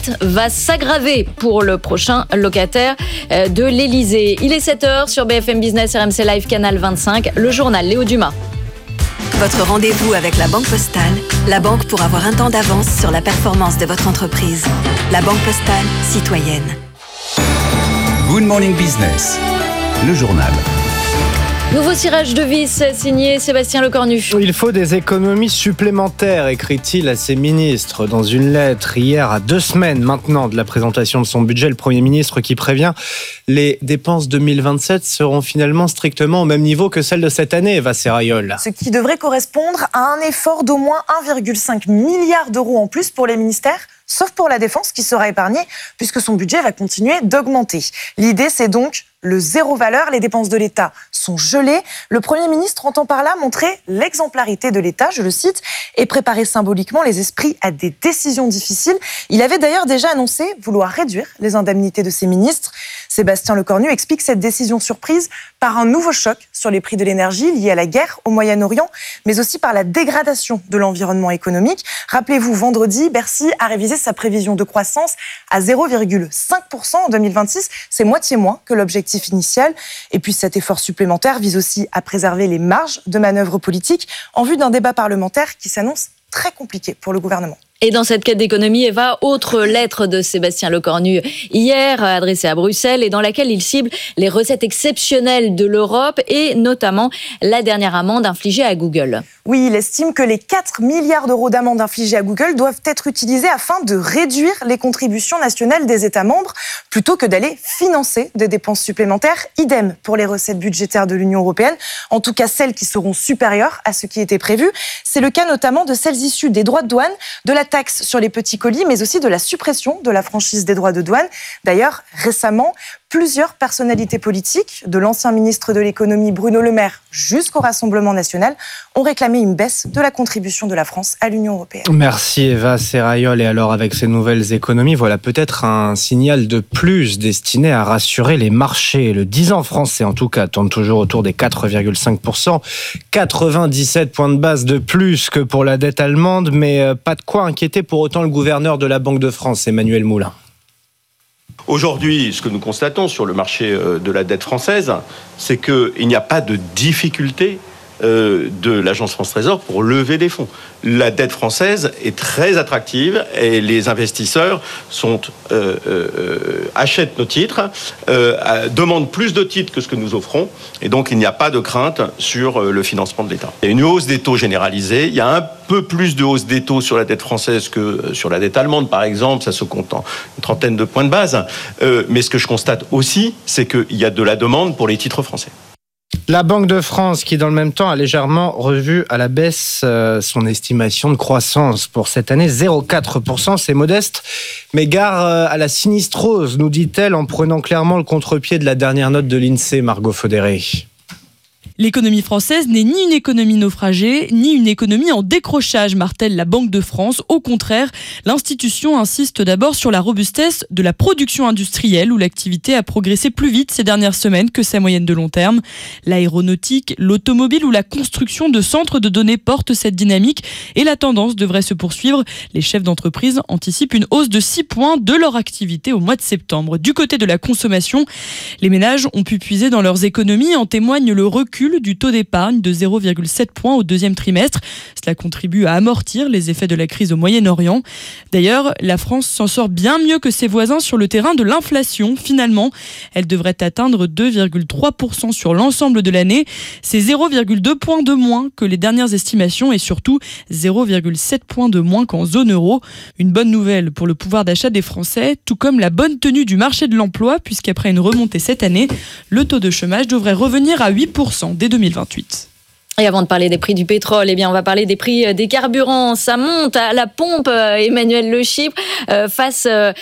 dette va s'aggraver pour le prochain locataire de l'Élysée. Il est 7h sur BFM Business, RMC Live, Canal 25. Le journal Léo Dumas. Votre rendez-vous avec la Banque Postale, la banque pour avoir un temps d'avance sur la performance de votre entreprise. La Banque Postale, citoyenne. Good Morning Business, le journal. Nouveau tirage de vis signé Sébastien Lecornu. Il faut des économies supplémentaires, écrit-il à ses ministres dans une lettre hier, à 2 semaines maintenant de la présentation de son budget. Le Premier ministre qui prévient les dépenses 2027 seront finalement strictement au même niveau que celles de cette année, Eva Serrayol. Ce qui devrait correspondre à un effort d'au moins 1,5 milliard d'euros en plus pour les ministères, sauf pour la défense qui sera épargnée puisque son budget va continuer d'augmenter. L'idée, c'est donc le zéro valeur. Les dépenses de l'État sont gelées. Le Premier ministre entend par là montrer l'exemplarité de l'État, je le cite, et préparer symboliquement les esprits à des décisions difficiles. Il avait d'ailleurs déjà annoncé vouloir réduire les indemnités de ses ministres. Sébastien Lecornu explique cette décision surprise par un nouveau choc sur les prix de l'énergie lié à la guerre au Moyen-Orient, mais aussi par la dégradation de l'environnement économique. Rappelez-vous, vendredi, Bercy a révisé sa prévision de croissance à 0,5% en 2026. C'est moitié moins que l'objectif initial. Et puis cet effort supplémentaire vise aussi à préserver les marges de manœuvre politique en vue d'un débat parlementaire qui s'annonce très compliqué pour le gouvernement. Et dans cette quête d'économie, Eva, autre lettre de Sébastien Lecornu hier adressée à Bruxelles et dans laquelle il cible les recettes exceptionnelles de l'Europe et notamment la dernière amende infligée à Google. Oui, il estime que les 4 milliards d'euros d'amende infligées à Google doivent être utilisés afin de réduire les contributions nationales des États membres plutôt que d'aller financer des dépenses supplémentaires. Idem pour les recettes budgétaires de l'Union européenne, en tout cas celles qui seront supérieures à ce qui était prévu. C'est le cas notamment de celles issues des droits de douane, de la taxe sur les petits colis, mais aussi de la suppression de la franchise des droits de douane. D'ailleurs, récemment, plusieurs personnalités politiques, de l'ancien ministre de l'économie Bruno Le Maire jusqu'au Rassemblement national, ont réclamé une baisse de la contribution de la France à l'Union européenne. Merci Eva Serrayol. Et alors avec ces nouvelles économies, voilà peut-être un signal de plus destiné à rassurer les marchés. Le 10 ans français en tout cas tourne toujours autour des 4,5%. 97 points de base de plus que pour la dette allemande, mais pas de quoi inquiéter pour autant le gouverneur de la Banque de France, Emmanuel Moulin. Aujourd'hui, ce que nous constatons sur le marché de la dette française, c'est qu'il n'y a pas de difficulté de l'Agence France Trésor pour lever des fonds. La dette française est très attractive et les investisseurs achètent nos titres, demandent plus de titres que ce que nous offrons et donc il n'y a pas de crainte sur le financement de l'État. Il y a une hausse des taux généralisée, il y a un peu plus de hausse des taux sur la dette française que sur la dette allemande par exemple, ça se compte en une trentaine de points de base, mais ce que je constate aussi, c'est qu'il y a de la demande pour les titres français. La Banque de France qui, dans le même temps, a légèrement revu à la baisse son estimation de croissance pour cette année. 0,4%, c'est modeste. Mais gare à la sinistrose, nous dit-elle, en prenant clairement le contre-pied de la dernière note de l'INSEE, Margot Faudéré. L'économie française n'est ni une économie naufragée, ni une économie en décrochage, martèle la Banque de France. Au contraire, l'institution insiste d'abord sur la robustesse de la production industrielle, où l'activité a progressé plus vite ces dernières semaines que sa moyenne de long terme. L'aéronautique, l'automobile ou la construction de centres de données portent cette dynamique et la tendance devrait se poursuivre. Les chefs d'entreprise anticipent une hausse de 6 points de leur activité au mois de septembre. Du côté de la consommation, les ménages ont pu puiser dans leurs économies, en témoigne le recul du taux d'épargne de 0,7 points au deuxième trimestre. Cela contribue à amortir les effets de la crise au Moyen-Orient. D'ailleurs, la France s'en sort bien mieux que ses voisins sur le terrain de l'inflation. Finalement, elle devrait atteindre 2,3% sur l'ensemble de l'année. C'est 0,2 points de moins que les dernières estimations et surtout 0,7 points de moins qu'en zone euro. Une bonne nouvelle pour le pouvoir d'achat des Français, tout comme la bonne tenue du marché de l'emploi, puisqu'après une remontée cette année, le taux de chômage devrait revenir à 8% dès 2028. Et avant de parler des prix du pétrole, on va parler des prix des carburants. Ça monte à la pompe, Emmanuel Le Chypre. Face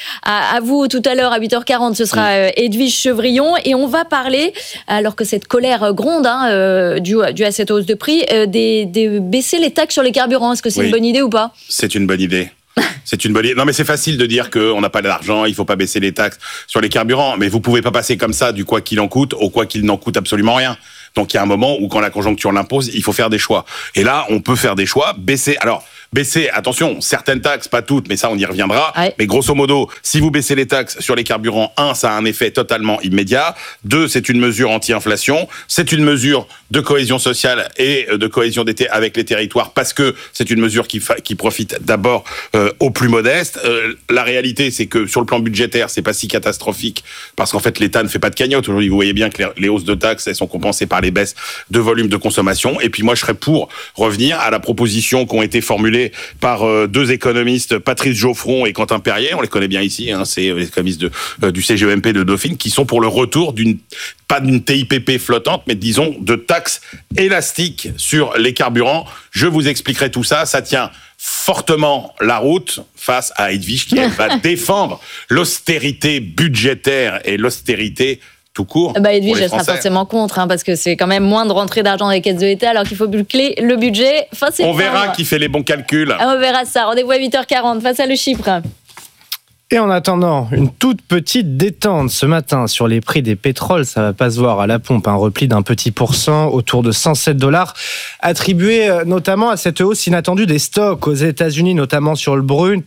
à vous, tout à l'heure, à 8h40, ce sera Edwige Chevrillon. Et on va parler, alors que cette colère gronde, due à cette hausse de prix, de baisser les taxes sur les carburants. Est-ce que c'est une bonne idée ou pas ? C'est une bonne idée. C'est une bonne idée. Non, mais c'est facile de dire qu'on n'a pas d'argent, il faut pas baisser les taxes sur les carburants. Mais vous pouvez pas passer comme ça du quoi qu'il en coûte au quoi qu'il n'en coûte absolument rien. Donc il y a un moment où quand la conjoncture l'impose, il faut faire des choix. Et là, on peut faire des choix, baisser baisser, attention, certaines taxes, pas toutes, mais ça on y reviendra. Ouais. Mais grosso modo, si vous baissez les taxes sur les carburants, 1, ça a un effet totalement immédiat. 2, c'est une mesure anti-inflation. C'est une mesure de cohésion sociale et de cohésion avec les territoires, parce que c'est une mesure qui profite d'abord aux plus modestes. La réalité, c'est que sur le plan budgétaire, c'est pas si catastrophique, parce qu'en fait, l'État ne fait pas de cagnotte. Aujourd'hui, vous voyez bien que les hausses de taxes, elles sont compensées par les baisses de volume de consommation. Et puis moi, je serais pour revenir à la proposition qui ont été formulées par deux économistes, Patrice Geoffron et Quentin Perrier. On les connaît bien ici, hein, c'est les économistes du CGEMP de Dauphine, qui sont pour le retour pas d'une TIPP flottante, mais disons de taxes élastiques sur les carburants. Je vous expliquerai tout ça. Ça tient fortement la route face à Edwige qui va défendre l'austérité budgétaire et l'austérité tout court. Edwige, elle sera forcément contre, parce que c'est quand même moins de rentrée d'argent dans les caisses de l'État, alors qu'il faut boucler le budget. On verra qui fait les bons calculs. On verra ça. Rendez-vous à 8h40 face à Le Chypre. Et en attendant, une toute petite détente ce matin sur les prix des pétroles. Ça va pas se voir à la pompe, un repli d'un petit % autour de $107, attribué notamment à cette hausse inattendue des stocks aux États-Unis, notamment sur le brut,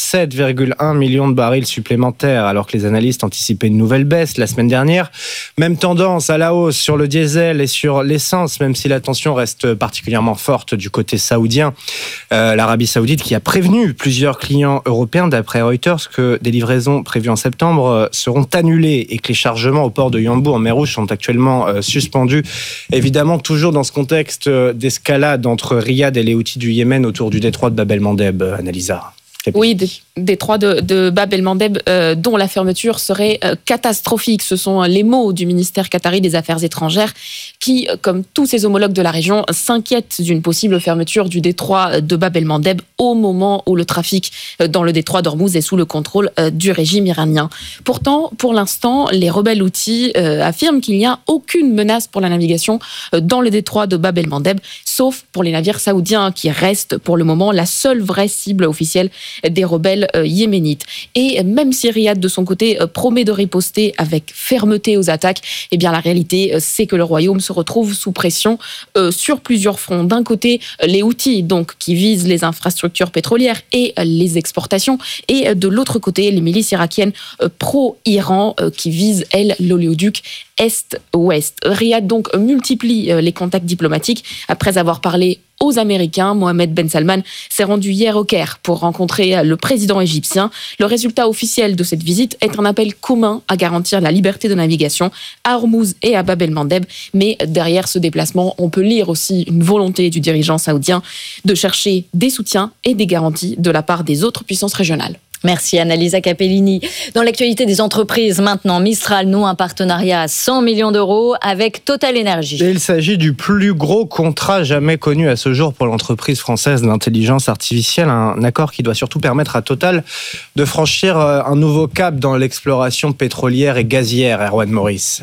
7,1 millions de barils supplémentaires, alors que les analystes anticipaient une nouvelle baisse la semaine dernière. Même tendance à la hausse sur le diesel et sur l'essence, même si la tension reste particulièrement forte du côté saoudien. L'Arabie Saoudite qui a prévenu plusieurs clients européens, d'après Reuters, que des livraisons prévues en septembre seront annulées et que les chargements au port de Yanbu en mer Rouge sont actuellement suspendus. Évidemment, toujours dans ce contexte d'escalade entre Riyad et les Houthis du Yémen autour du détroit de Bab el-Mandeb, Annalisa. Oui, détroit de Bab el-Mandeb, dont la fermeture serait catastrophique. Ce sont les mots du ministère qatari des Affaires étrangères qui, comme tous ses homologues de la région, s'inquiètent d'une possible fermeture du détroit de Bab el-Mandeb au moment où le trafic dans le détroit d'Ormuz est sous le contrôle du régime iranien. Pourtant, pour l'instant, les rebelles houthis affirment qu'il n'y a aucune menace pour la navigation dans le détroit de Bab el-Mandeb, sauf pour les navires saoudiens qui restent pour le moment la seule vraie cible officielle des rebelles yéménites. Et même si Riyad, de son côté, promet de riposter avec fermeté aux attaques, eh bien la réalité, c'est que le royaume se retrouve sous pression sur plusieurs fronts. D'un côté, les Houthis, donc, qui visent les infrastructures pétrolières et les exportations, et de l'autre côté, les milices irakiennes pro-Iran qui visent, elles, l'oléoduc Est-Ouest. Riyad donc multiplie les contacts diplomatiques. Après avoir parlé aux Américains, Mohamed Ben Salman s'est rendu hier au Caire pour rencontrer le président égyptien. Le résultat officiel de cette visite est un appel commun à garantir la liberté de navigation à Ormuz et à Bab el-Mandeb. Mais derrière ce déplacement, on peut lire aussi une volonté du dirigeant saoudien de chercher des soutiens et des garanties de la part des autres puissances régionales. Merci Annalisa Capellini. Dans l'actualité des entreprises maintenant, Mistral noue un partenariat à 100 millions d'euros avec Total Energy. Et il s'agit du plus gros contrat jamais connu à ce jour pour l'entreprise française d'intelligence artificielle. Un accord qui doit surtout permettre à Total de franchir un nouveau cap dans l'exploration pétrolière et gazière. Erwan Maurice.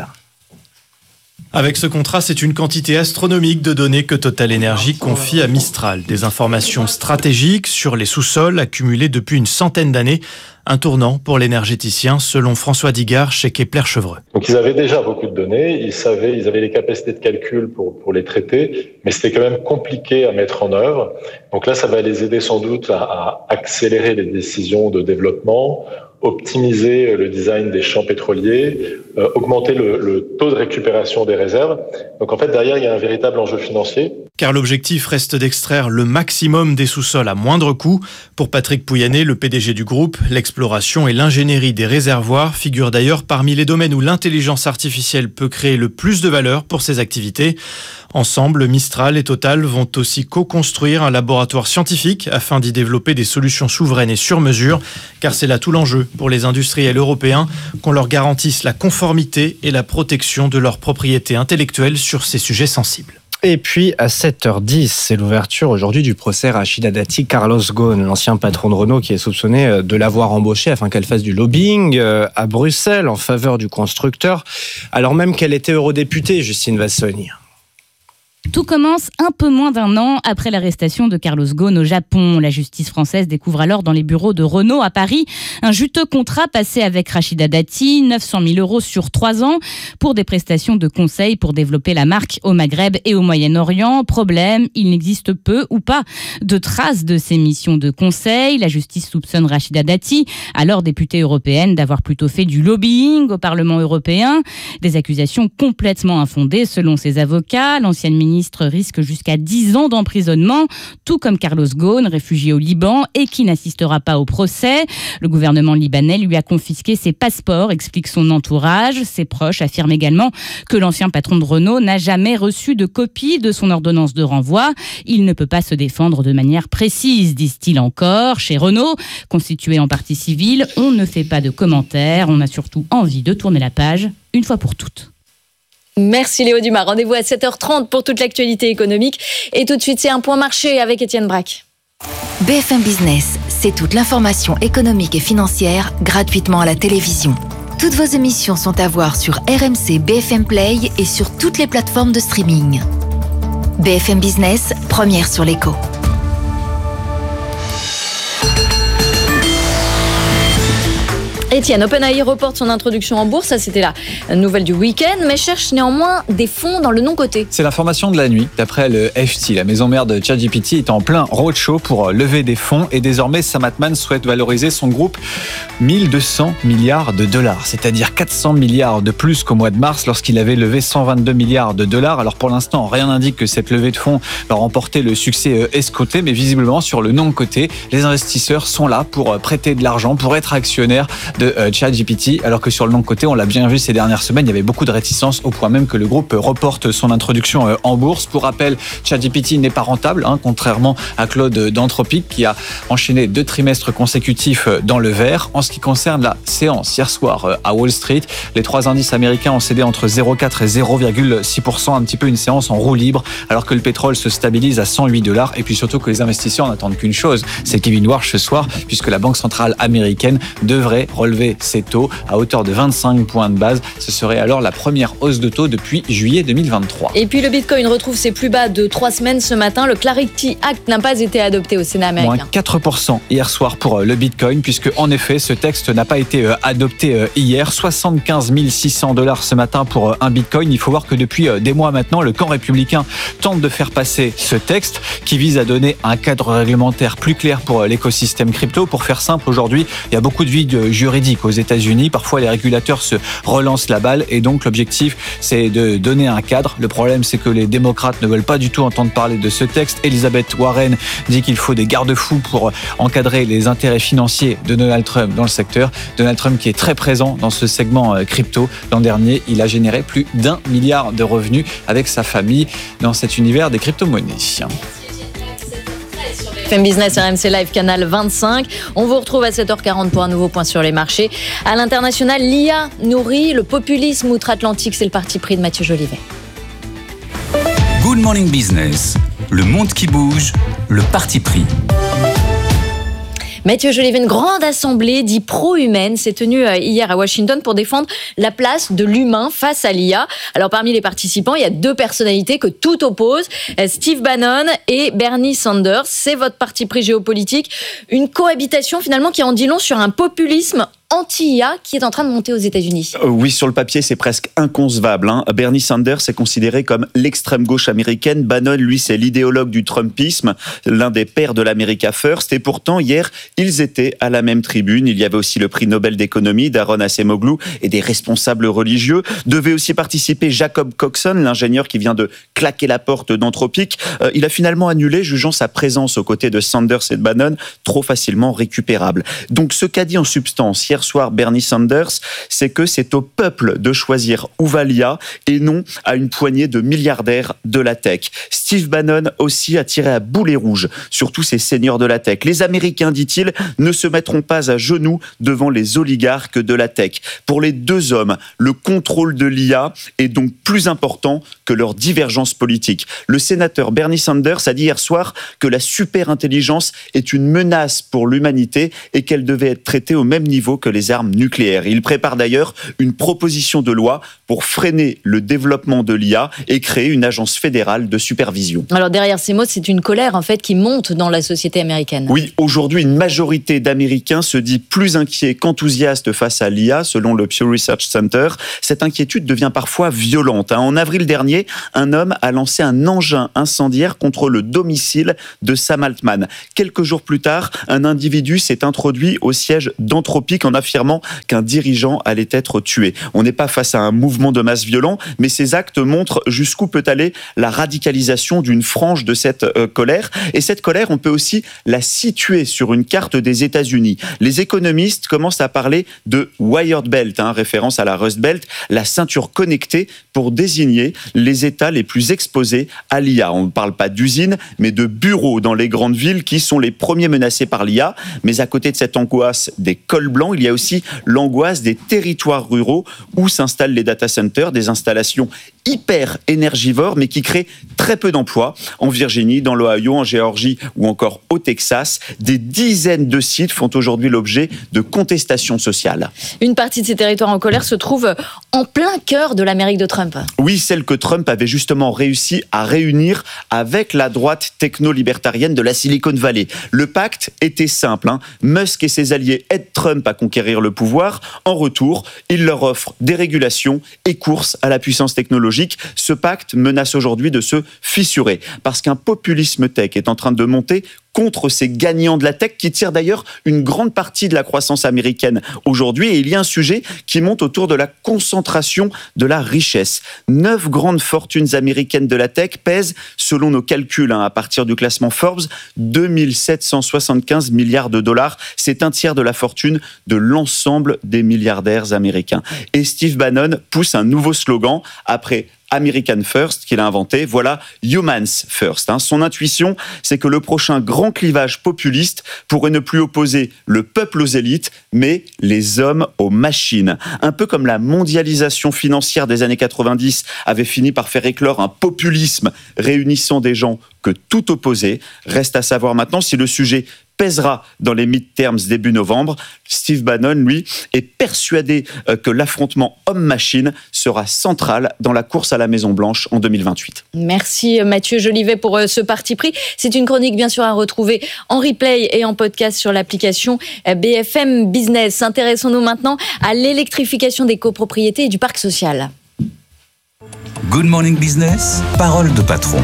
Avec ce contrat, c'est une quantité astronomique de données que Total Energy confie à Mistral. Des informations stratégiques sur les sous-sols accumulées depuis une centaine d'années. Un tournant pour l'énergéticien, selon François Digard chez Kepler-Chevreux. Donc ils avaient déjà beaucoup de données, ils avaient les capacités de calcul pour les traiter, mais c'était quand même compliqué à mettre en œuvre. Donc là, ça va les aider sans doute à accélérer les décisions de développement, optimiser le design des champs pétroliers, augmenter le taux de récupération des réserves. Donc en fait, derrière, il y a un véritable enjeu financier. Car l'objectif reste d'extraire le maximum des sous-sols à moindre coût. Pour Patrick Pouyanné, le PDG du groupe, l'exploration et l'ingénierie des réservoirs figurent d'ailleurs parmi les domaines où l'intelligence artificielle peut créer le plus de valeur pour ses activités. Ensemble, Mistral et Total vont aussi co-construire un laboratoire scientifique afin d'y développer des solutions souveraines et sur mesure, car c'est là tout l'enjeu pour les industriels européens, qu'on leur garantisse la conformité et la protection de leur propriété intellectuelle sur ces sujets sensibles. Et puis, à 7h10, c'est l'ouverture aujourd'hui du procès Rachida Dati Carlos Ghosn, l'ancien patron de Renault qui est soupçonné de l'avoir embauché afin qu'elle fasse du lobbying à Bruxelles en faveur du constructeur, alors même qu'elle était eurodéputée, Justine Vassogne. Tout commence un peu moins d'un an après l'arrestation de Carlos Ghosn au Japon. La justice française découvre alors dans les bureaux de Renault à Paris un juteux contrat passé avec Rachida Dati, 900 000 € sur 3 ans pour des prestations de conseil pour développer la marque au Maghreb et au Moyen-Orient. Problème, il n'existe peu ou pas de traces de ces missions de conseil. La justice soupçonne Rachida Dati, alors députée européenne, d'avoir plutôt fait du lobbying au Parlement européen. Des accusations complètement infondées selon ses avocats. L'ancienne ministre risque jusqu'à 10 ans d'emprisonnement, tout comme Carlos Ghosn, réfugié au Liban et qui n'assistera pas au procès. Le gouvernement libanais lui a confisqué ses passeports, explique son entourage. Ses proches affirment également que l'ancien patron de Renault n'a jamais reçu de copie de son ordonnance de renvoi. Il ne peut pas se défendre de manière précise, disent-ils encore. Chez Renault, constitué en partie civile, on ne fait pas de commentaires. On a surtout envie de tourner la page une fois pour toutes. Merci Léo Dumas. Rendez-vous à 7h30 pour toute l'actualité économique. Et tout de suite, c'est un point marché avec Étienne Braque. BFM Business, c'est toute l'information économique et financière gratuitement à la télévision. Toutes vos émissions sont à voir sur RMC BFM Play et sur toutes les plateformes de streaming. BFM Business, première sur l'écho. Étienne, OpenAI reporte son introduction en bourse, ça c'était la nouvelle du week-end, mais cherche néanmoins des fonds dans le non-coté. C'est l'information de la nuit. D'après le FT, la maison mère de ChatGPT est en plein roadshow pour lever des fonds et désormais Sam Altman souhaite valoriser son groupe 1200 milliards de dollars, c'est-à-dire 400 milliards de plus qu'au mois de mars lorsqu'il avait levé 122 milliards de dollars. Alors pour l'instant, rien n'indique que cette levée de fonds va remporter le succès escompté, mais visiblement sur le non-coté, les investisseurs sont là pour prêter de l'argent, pour être actionnaires de ChatGPT, alors que sur le non-coté, on l'a bien vu ces dernières semaines, il y avait beaucoup de réticences au point même que le groupe reporte son introduction en bourse. Pour rappel, ChatGPT n'est pas rentable, contrairement à Claude d'Anthropic qui a enchaîné 2 trimestres consécutifs dans le vert. En ce qui concerne la séance hier soir à Wall Street, les 3 indices américains ont cédé entre 0,4 et 0,6%, un petit peu une séance en roue libre, alors que le pétrole se stabilise à $108 et puis surtout que les investisseurs n'attendent qu'une chose, c'est Kevin Warsh ce soir, puisque la Banque centrale américaine devrait relever ses taux à hauteur de 25 points de base. Ce serait alors la première hausse de taux depuis juillet 2023. Et puis le Bitcoin retrouve ses plus bas de 3 semaines ce matin. Le Clarity Act n'a pas été adopté au Sénat américain. Moins 4% hier soir pour le Bitcoin, puisque en effet ce texte n'a pas été adopté hier. $75 600 ce matin pour un Bitcoin. Il faut voir que depuis des mois maintenant, le camp républicain tente de faire passer ce texte qui vise à donner un cadre réglementaire plus clair pour l'écosystème crypto. Pour faire simple, aujourd'hui, il y a beaucoup de vide juridique aux États-Unis. Parfois, les régulateurs se relancent la balle et donc l'objectif, c'est de donner un cadre. Le problème, c'est que les démocrates ne veulent pas du tout entendre parler de ce texte. Elizabeth Warren dit qu'il faut des garde-fous pour encadrer les intérêts financiers de Donald Trump dans le secteur. Donald Trump qui est très présent dans ce segment crypto. L'an dernier, il a généré plus d'1 milliard de revenus avec sa famille dans cet univers des crypto-monnaies. BFM Business RMC Live, canal 25. On vous retrouve à 7h40 pour un nouveau point sur les marchés. À l'international, l'IA nourrit le populisme outre-Atlantique. C'est le parti pris de Mathieu Jolivet. Good Morning Business, le monde qui bouge, le parti pris. Mathieu Jolivet, une grande assemblée dite pro-humaine s'est tenue hier à Washington pour défendre la place de l'humain face à l'IA. Alors parmi les participants, il y a 2 personnalités que tout oppose, Steve Bannon et Bernie Sanders. C'est votre parti pris géopolitique. Une cohabitation finalement qui en dit long sur un populisme anti-IA qui est en train de monter aux États-Unis. Oui, sur le papier, c'est presque inconcevable. Bernie Sanders est considéré comme l'extrême gauche américaine. Bannon, lui, c'est l'idéologue du Trumpisme, l'un des pères de l'America First. Et pourtant, hier, ils étaient à la même tribune. Il y avait aussi le prix Nobel d'économie d'Aaron Acemoglu et des responsables religieux. Devait aussi participer Jacob Coxon, l'ingénieur qui vient de claquer la porte d'Anthropic. Il a finalement annulé, jugeant sa présence aux côtés de Sanders et de Bannon trop facilement récupérable. Donc, ce qu'a dit en substance hier soir Bernie Sanders, c'est que c'est au peuple de choisir où va l'IA et non à une poignée de milliardaires de la tech. Steve Bannon aussi a tiré à boulet rouge sur tous ces seigneurs de la tech. Les Américains, dit-il, ne se mettront pas à genoux devant les oligarques de la tech. Pour les 2 hommes, le contrôle de l'IA est donc plus important que leur divergence politique. Le sénateur Bernie Sanders a dit hier soir que la superintelligence est une menace pour l'humanité et qu'elle devait être traitée au même niveau que les des armes nucléaires. Il prépare d'ailleurs une proposition de loi pour freiner le développement de l'IA et créer une agence fédérale de supervision. Alors derrière ces mots, c'est une colère en fait qui monte dans la société américaine. Oui, aujourd'hui, une majorité d'Américains se dit plus inquiets qu'enthousiastes face à l'IA, selon le Pew Research Center. Cette inquiétude devient parfois violente. En avril dernier, un homme a lancé un engin incendiaire contre le domicile de Sam Altman. Quelques jours plus tard, un individu s'est introduit au siège d'Anthropic en affirmant qu'un dirigeant allait être tué. On n'est pas face à un mouvement de masse violent, mais ces actes montrent jusqu'où peut aller la radicalisation d'une frange de cette colère. Et cette colère, on peut aussi la situer sur une carte des États-Unis. Les économistes commencent à parler de Wired Belt, référence à la Rust Belt, la ceinture connectée pour désigner les États les plus exposés à l'IA. On ne parle pas d'usines, mais de bureaux dans les grandes villes qui sont les premiers menacés par l'IA. Mais à côté de cette angoisse des cols blancs, il y a aussi l'angoisse des territoires ruraux où s'installent les data centers, des installations hyper énergivores, mais qui créent très peu d'emplois. En Virginie, dans l'Ohio, en Géorgie ou encore au Texas, des dizaines de sites font aujourd'hui l'objet de contestations sociales. Une partie de ces territoires en colère se trouve en plein cœur de l'Amérique de Trump. Oui, celle que Trump avait justement réussi à réunir avec la droite techno-libertarienne de la Silicon Valley. Le pacte était simple. Musk et ses alliés aident Trump à conquérir le pouvoir. En retour, il leur offre des régulations et courses à la puissance technologique. Ce pacte menace aujourd'hui de se fissurer parce qu'un populisme tech est en train de monter contre ces gagnants de la tech qui tirent d'ailleurs une grande partie de la croissance américaine aujourd'hui. Et il y a un sujet qui monte autour de la concentration de la richesse. 9 grandes fortunes américaines de la tech pèsent, selon nos calculs, à partir du classement Forbes, 2775 milliards de dollars. C'est un tiers de la fortune de l'ensemble des milliardaires américains. Et Steve Bannon pousse un nouveau slogan après American First qu'il a inventé, voilà Humans First. Son intuition, c'est que le prochain grand clivage populiste pourrait ne plus opposer le peuple aux élites, mais les hommes aux machines. Un peu comme la mondialisation financière des années 90 avait fini par faire éclore un populisme réunissant des gens que tout opposé. Reste à savoir maintenant si le sujet pèsera dans les midterms début novembre. Steve Bannon, lui, est persuadé que l'affrontement homme-machine sera central dans la course à la Maison-Blanche en 2028. Merci Mathieu Jolivet pour ce parti pris. C'est une chronique bien sûr à retrouver en replay et en podcast sur l'application BFM Business. Intéressons-nous maintenant à l'électrification des copropriétés et du parc social. Good Morning Business, parole de patron.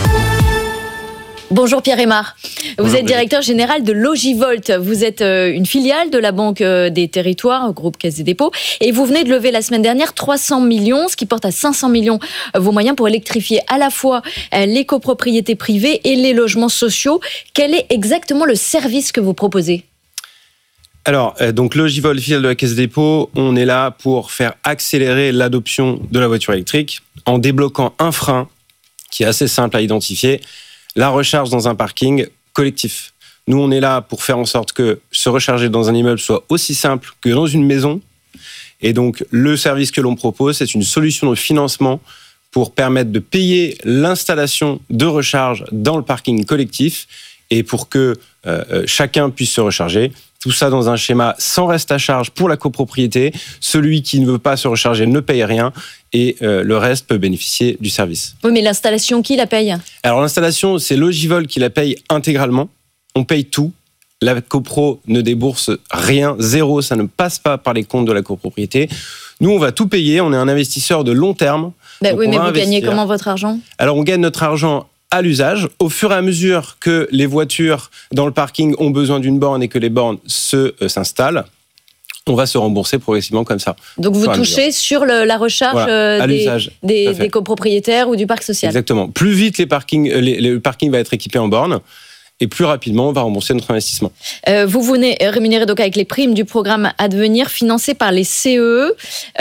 Bonjour Pierre Aymar, vous êtes directeur général de Logivolt. Vous êtes une filiale de la Banque des Territoires, groupe Caisse des Dépôts, et vous venez de lever la semaine dernière 300 millions, ce qui porte à 500 millions vos moyens pour électrifier à la fois les copropriétés privées et les logements sociaux. Quel est exactement le service que vous proposez ? Alors, donc Logivolt, filiale de la Caisse des Dépôts, on est là pour faire accélérer l'adoption de la voiture électrique en débloquant un frein qui est assez simple à identifier, la recharge dans un parking collectif. Nous, on est là pour faire en sorte que se recharger dans un immeuble soit aussi simple que dans une maison. Et donc, le service que l'on propose, c'est une solution de financement pour permettre de payer l'installation de recharge dans le parking collectif et pour que chacun puisse se recharger. Tout ça dans un schéma sans reste à charge pour la copropriété. Celui qui ne veut pas se recharger ne paye rien et le reste peut bénéficier du service. Oui, mais l'installation, qui la paye ? Alors l'installation, c'est Logivolt qui la paye intégralement. On paye tout. La copro ne débourse rien, zéro. Ça ne passe pas par les comptes de la copropriété. Nous, on va tout payer. On est un investisseur de long terme. Oui, mais vous gagnez comment votre argent ? Alors, on gagne notre argent à l'usage. Au fur et à mesure que les voitures dans le parking ont besoin d'une borne et que les bornes s'installent, on va se rembourser progressivement comme ça. Donc vous touchez sur la recharge des copropriétaires ou du parc social. Exactement. Plus vite le parking va être équipé en borne, et plus rapidement, on va rembourser notre investissement. Vous venez rémunérer donc avec les primes du programme Advenir financé par les CEE,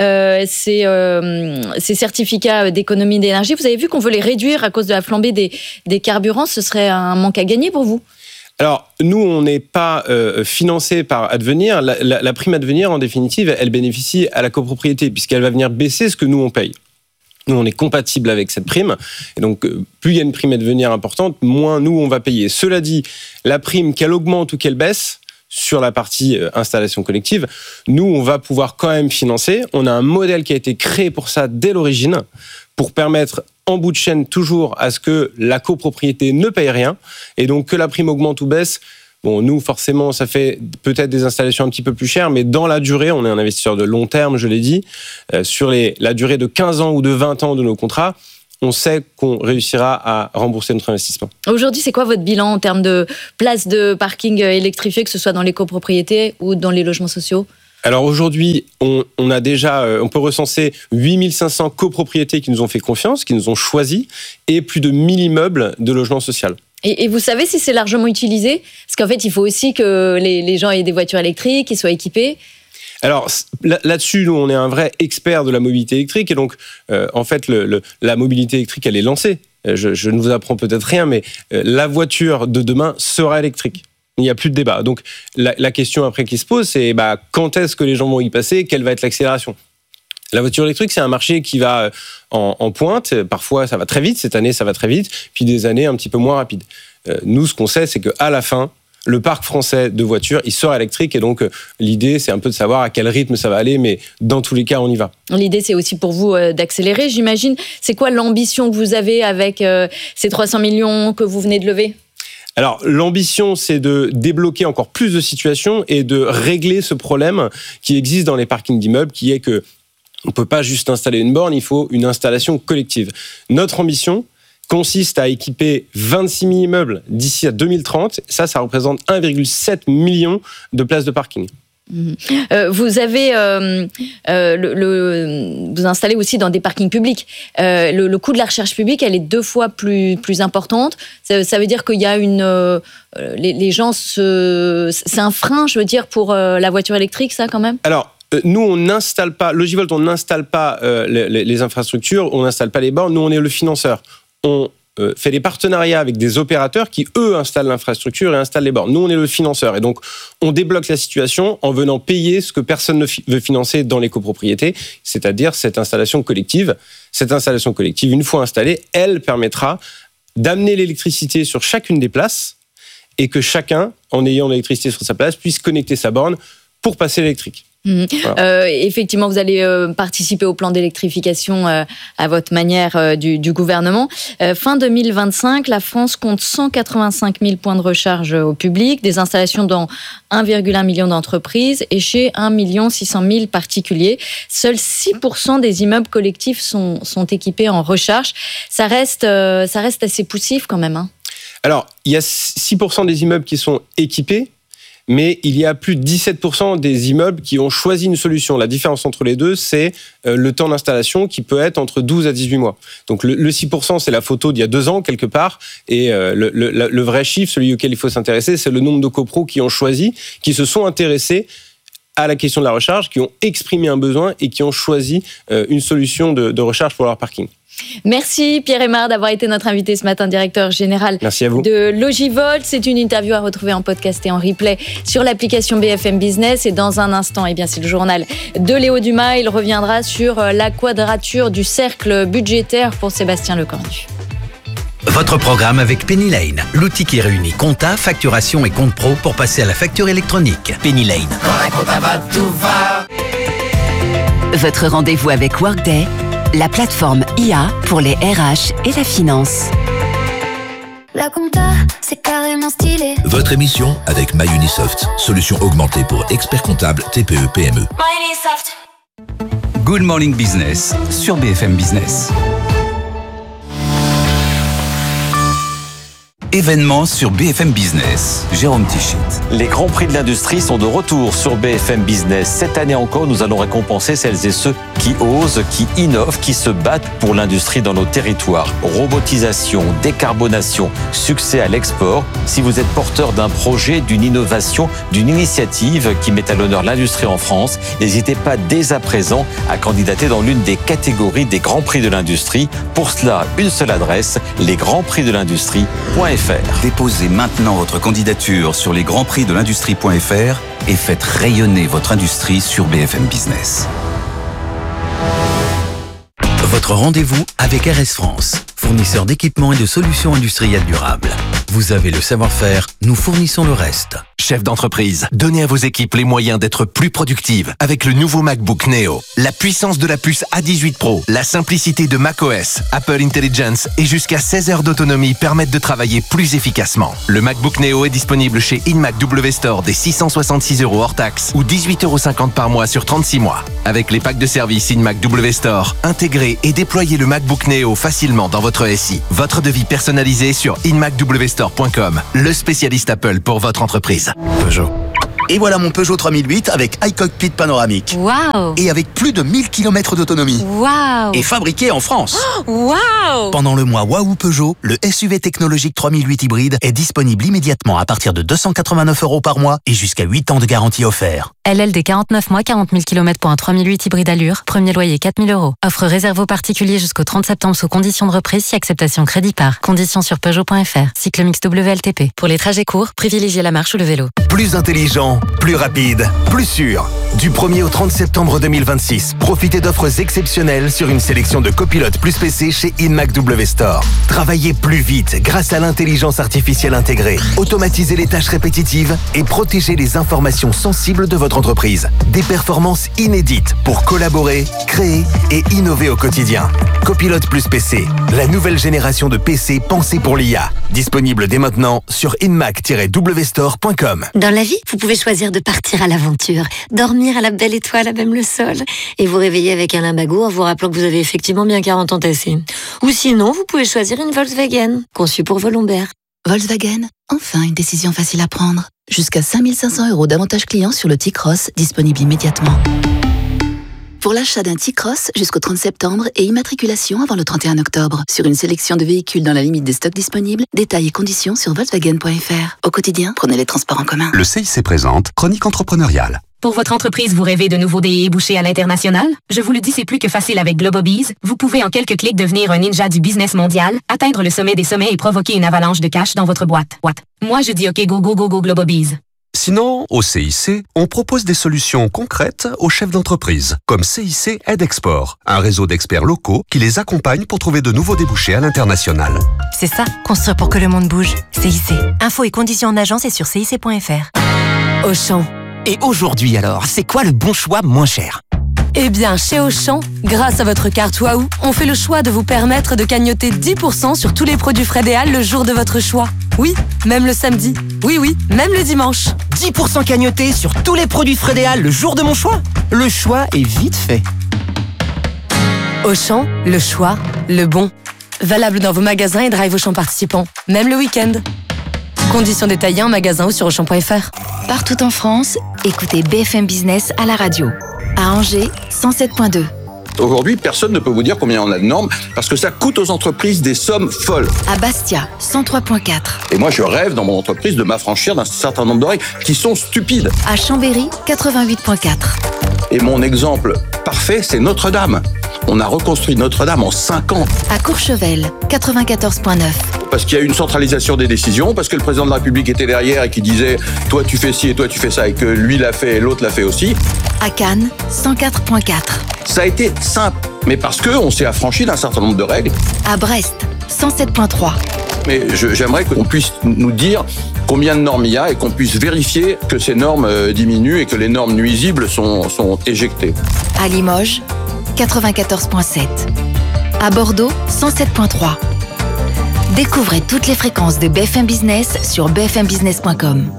ces certificats d'économie d'énergie. Vous avez vu qu'on veut les réduire à cause de la flambée des carburants. Ce serait un manque à gagner pour vous ? Alors, nous, on n'est pas financé par Advenir. La prime Advenir, en définitive, elle bénéficie à la copropriété puisqu'elle va venir baisser ce que nous, on paye. Nous, on est compatible avec cette prime. Et donc, plus il y a une prime Advenir importante, moins nous, on va payer. Cela dit, la prime, qu'elle augmente ou qu'elle baisse, sur la partie installation collective. Nous, on va pouvoir quand même financer. On a un modèle qui a été créé pour ça dès l'origine, pour permettre en bout de chaîne toujours à ce que la copropriété ne paye rien et donc que la prime augmente ou baisse. Bon, nous, forcément, ça fait peut-être des installations un petit peu plus chères, mais dans la durée, on est un investisseur de long terme, je l'ai dit, sur la durée de 15 ans ou de 20 ans de nos contrats, on sait qu'on réussira à rembourser notre investissement. Aujourd'hui, c'est quoi votre bilan en termes de places de parking électrifiées, que ce soit dans les copropriétés ou dans les logements sociaux ? Alors aujourd'hui, on peut recenser 8500 copropriétés qui nous ont fait confiance, qui nous ont choisis, et plus de 1000 immeubles de logement social. Et vous savez si c'est largement utilisé ? Parce qu'en fait, il faut aussi que les gens aient des voitures électriques, qu'ils soient équipés. Alors là-dessus, nous, on est un vrai expert de la mobilité électrique. Et donc, en fait, la mobilité électrique, elle est lancée. Je ne vous apprends peut-être rien, mais la voiture de demain sera électrique. Il n'y a plus de débat. Donc, la question après qui se pose, c'est quand est-ce que les gens vont y passer ? Quelle va être l'accélération ? La voiture électrique, c'est un marché qui va en pointe. Parfois, ça va très vite. Cette année, ça va très vite. Puis des années un petit peu moins rapides. Nous, ce qu'on sait, c'est qu'à la fin, le parc français de voitures, il sera électrique. Et donc, l'idée, c'est un peu de savoir à quel rythme ça va aller. Mais dans tous les cas, on y va. L'idée, c'est aussi pour vous d'accélérer, j'imagine. C'est quoi l'ambition que vous avez avec ces 300 millions que vous venez de lever ? Alors, l'ambition, c'est de débloquer encore plus de situations et de régler ce problème qui existe dans les parkings d'immeubles, qui est que on ne peut pas juste installer une borne, il faut une installation collective. Notre ambition consiste à équiper 26 000 immeubles d'ici à 2030. Ça représente 1,7 million de places de parking. Vous avez vous installez aussi dans des parkings publics. Le coût de la recherche publique, elle est 2 fois plus importante. Ça veut dire qu'il y a les gens c'est un frein, je veux dire, pour la voiture électrique, ça quand même. Alors. Nous, on n'installe pas, Logivolt, on n'installe pas les infrastructures, on n'installe pas les bornes, nous, on est le financeur. On fait des partenariats avec des opérateurs qui, eux, installent l'infrastructure et installent les bornes. Nous, on est le financeur. Et donc, on débloque la situation en venant payer ce que personne ne veut financer dans les copropriétés, c'est-à-dire cette installation collective. Cette installation collective, une fois installée, elle permettra d'amener l'électricité sur chacune des places et que chacun, en ayant l'électricité sur sa place, puisse connecter sa borne pour passer l'électrique. Voilà. Effectivement, vous allez participer au plan d'électrification à votre manière du gouvernement. Fin 2025, la France compte 185 000 points de recharge au public, des installations dans 1,1 million d'entreprises et chez 1 600 000 particuliers. Seuls 6% des immeubles collectifs sont équipés en recharge. Ça reste assez poussif quand même. Hein. Alors, il y a 6% des immeubles qui sont équipés, mais il y a plus de 17% des immeubles qui ont choisi une solution. La différence entre les deux, c'est le temps d'installation qui peut être entre 12 à 18 mois. Donc le 6%, c'est la photo d'il y a 2 ans, quelque part, et le vrai chiffre, celui auquel il faut s'intéresser, c'est le nombre de copros qui ont choisi, qui se sont intéressés à la question de la recharge, qui ont exprimé un besoin et qui ont choisi une solution de recharge pour leur parking. Merci Pierre Aymard d'avoir été notre invité ce matin, directeur général de Logivolt. C'est une interview à retrouver en podcast et en replay sur l'application BFM Business. Et dans un instant, c'est le journal de Léo Dumas. Il reviendra sur la quadrature du cercle budgétaire pour Sébastien Lecornu. Votre programme avec Penny Lane, l'outil qui réunit compta, facturation et compte pro pour passer à la facture électronique. Penny Lane. Quand la compta va, tout va. Votre rendez-vous avec Workday, la plateforme IA pour les RH et la finance. La compta, c'est carrément stylé. Votre émission avec MyUnisoft, solution augmentée pour experts comptables TPE-PME. MyUnisoft. Good Morning Business sur BFM Business. Événement sur BFM Business. Jérôme Tichit. Les Grands Prix de l'industrie sont de retour sur BFM Business. Cette année encore, nous allons récompenser celles et ceux qui osent, qui innovent, qui se battent pour l'industrie dans nos territoires. Robotisation, décarbonation, succès à l'export. Si vous êtes porteur d'un projet, d'une innovation, d'une initiative qui met à l'honneur l'industrie en France, n'hésitez pas dès à présent à candidater dans l'une des catégories des Grands Prix de l'industrie. Pour cela, une seule adresse, lesgrandsprixdelindustrie.fr. Déposez maintenant votre candidature sur lesgrandsprixdelindustrie.fr et faites rayonner votre industrie sur BFM Business. Votre rendez-vous avec RS France. fournisseur d'équipements et de solutions industrielles durables. Vous avez le savoir-faire, nous fournissons le reste. Chef d'entreprise, donnez à vos équipes les moyens d'être plus productives avec le nouveau MacBook Neo. La puissance de la puce A18 Pro, la simplicité de macOS, Apple Intelligence et jusqu'à 16 heures d'autonomie permettent de travailler plus efficacement. Le MacBook Neo est disponible chez InMac W Store dès 666 € hors taxe ou 18,50 € par mois sur 36 mois. Avec les packs de service InMac W Store, intégrez et déployez le MacBook Neo facilement dans votre SI. Votre devis personnalisé sur inmacwstore.com, le spécialiste Apple pour votre entreprise. Peugeot. Et voilà mon Peugeot 3008 avec iCockpit panoramique. Waouh! Et avec plus de 1000 km d'autonomie. Waouh! Et fabriqué en France. Waouh! Pendant le mois Waouh Peugeot, le SUV technologique 3008 hybride est disponible immédiatement à partir de 289 € par mois et jusqu'à 8 ans de garantie offert. LLD 49 mois, 40 000 km pour un 3008 hybride allure. Premier loyer 4 000 €. Offre réservée aux particuliers jusqu'au 30 septembre sous conditions de reprise si acceptation crédit par. Conditions sur Peugeot.fr. Cycle mix WLTP. Pour les trajets courts, privilégiez la marche ou le vélo. Plus intelligent, plus rapide, plus sûr. Du 1er au 30 septembre 2026, profitez d'offres exceptionnelles sur une sélection de copilotes plus PC chez InMac W Store. Travaillez plus vite grâce à l'intelligence artificielle intégrée. Automatisez les tâches répétitives et protégez les informations sensibles de votre entreprise. Des performances inédites pour collaborer, créer et innover au quotidien. Copilote plus PC, la nouvelle génération de PC pensée pour l'IA. Disponible dès maintenant sur inmac-wstore.com. Dans la vie, vous pouvez choisir de partir à l'aventure, dormir à la belle étoile à même le sol, et vous réveiller avec un limbago en vous rappelant que vous avez effectivement bien 40 ans tassés. Ou sinon, vous pouvez choisir une Volkswagen, conçue pour vos lombaires. Volkswagen, enfin une décision facile à prendre. Jusqu'à 5 500 € d'avantages clients sur le T-Cross, disponible immédiatement. Pour l'achat d'un T-Cross jusqu'au 30 septembre et immatriculation avant le 31 octobre. Sur une sélection de véhicules dans la limite des stocks disponibles, détails et conditions sur Volkswagen.fr. Au quotidien, prenez les transports en commun. Le CIC présente Chronique entrepreneuriale. Pour votre entreprise, vous rêvez de nouveaux débouchés à l'international? Je vous le dis, c'est plus que facile avec Globobees. Vous pouvez en quelques clics devenir un ninja du business mondial, atteindre le sommet des sommets et provoquer une avalanche de cash dans votre boîte. Moi, je dis OK, go, go, go, go, Globobees. Sinon, au CIC, on propose des solutions concrètes aux chefs d'entreprise, comme CIC Aide Export, un réseau d'experts locaux qui les accompagne pour trouver de nouveaux débouchés à l'international. C'est ça, construire pour que le monde bouge. CIC. Infos et conditions en agence et sur cic.fr. Auchan. Et aujourd'hui alors, c'est quoi le bon choix moins cher? Eh bien, chez Auchan, grâce à votre carte Waouh, on fait le choix de vous permettre de cagnotter 10% sur tous les produits Frédéal le jour de votre choix. Oui, même le samedi. Oui, même le dimanche. 10% cagnotés sur tous les produits Frédéal le jour de mon choix? Le choix est vite fait. Auchan, le choix, le bon. Valable dans vos magasins et drive Auchan participants, même le week-end. Conditions détaillées en magasin ou sur Auchan.fr. Partout en France, écoutez BFM Business à la radio. À Angers, 107.2. Aujourd'hui, personne ne peut vous dire combien on a de normes parce que ça coûte aux entreprises des sommes folles. À Bastia, 103.4. Et moi, je rêve dans mon entreprise de m'affranchir d'un certain nombre de règles qui sont stupides. À Chambéry, 88.4. Et mon exemple parfait, c'est Notre-Dame. On a reconstruit Notre-Dame en 5 ans. À Courchevel, 94.9. Parce qu'il y a eu une centralisation des décisions, parce que le président de la République était derrière et qui disait « toi tu fais ci et toi tu fais ça » et que lui l'a fait et l'autre l'a fait aussi. À Cannes, 104.4. Ça a été simple, mais parce qu'on s'est affranchi d'un certain nombre de règles. À Brest, 107.3. Mais j'aimerais qu'on puisse nous dire combien de normes il y a et qu'on puisse vérifier que ces normes diminuent et que les normes nuisibles sont éjectées. À Limoges, 94.7. À Bordeaux, 107.3. Découvrez toutes les fréquences de BFM Business sur bfmbusiness.com.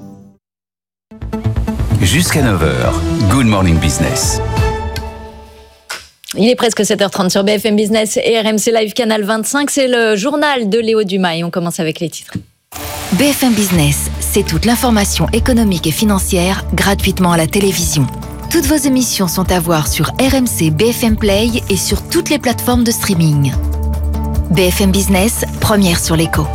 Jusqu'à 9h, Good Morning Business. Il est presque 7h30 sur BFM Business et RMC Live Canal 25. C'est le journal de Léo Dumas et on commence avec les titres. BFM Business, c'est toute l'information économique et financière gratuitement à la télévision. Toutes vos émissions sont à voir sur RMC BFM Play et sur toutes les plateformes de streaming. BFM Business, première sur l'écho.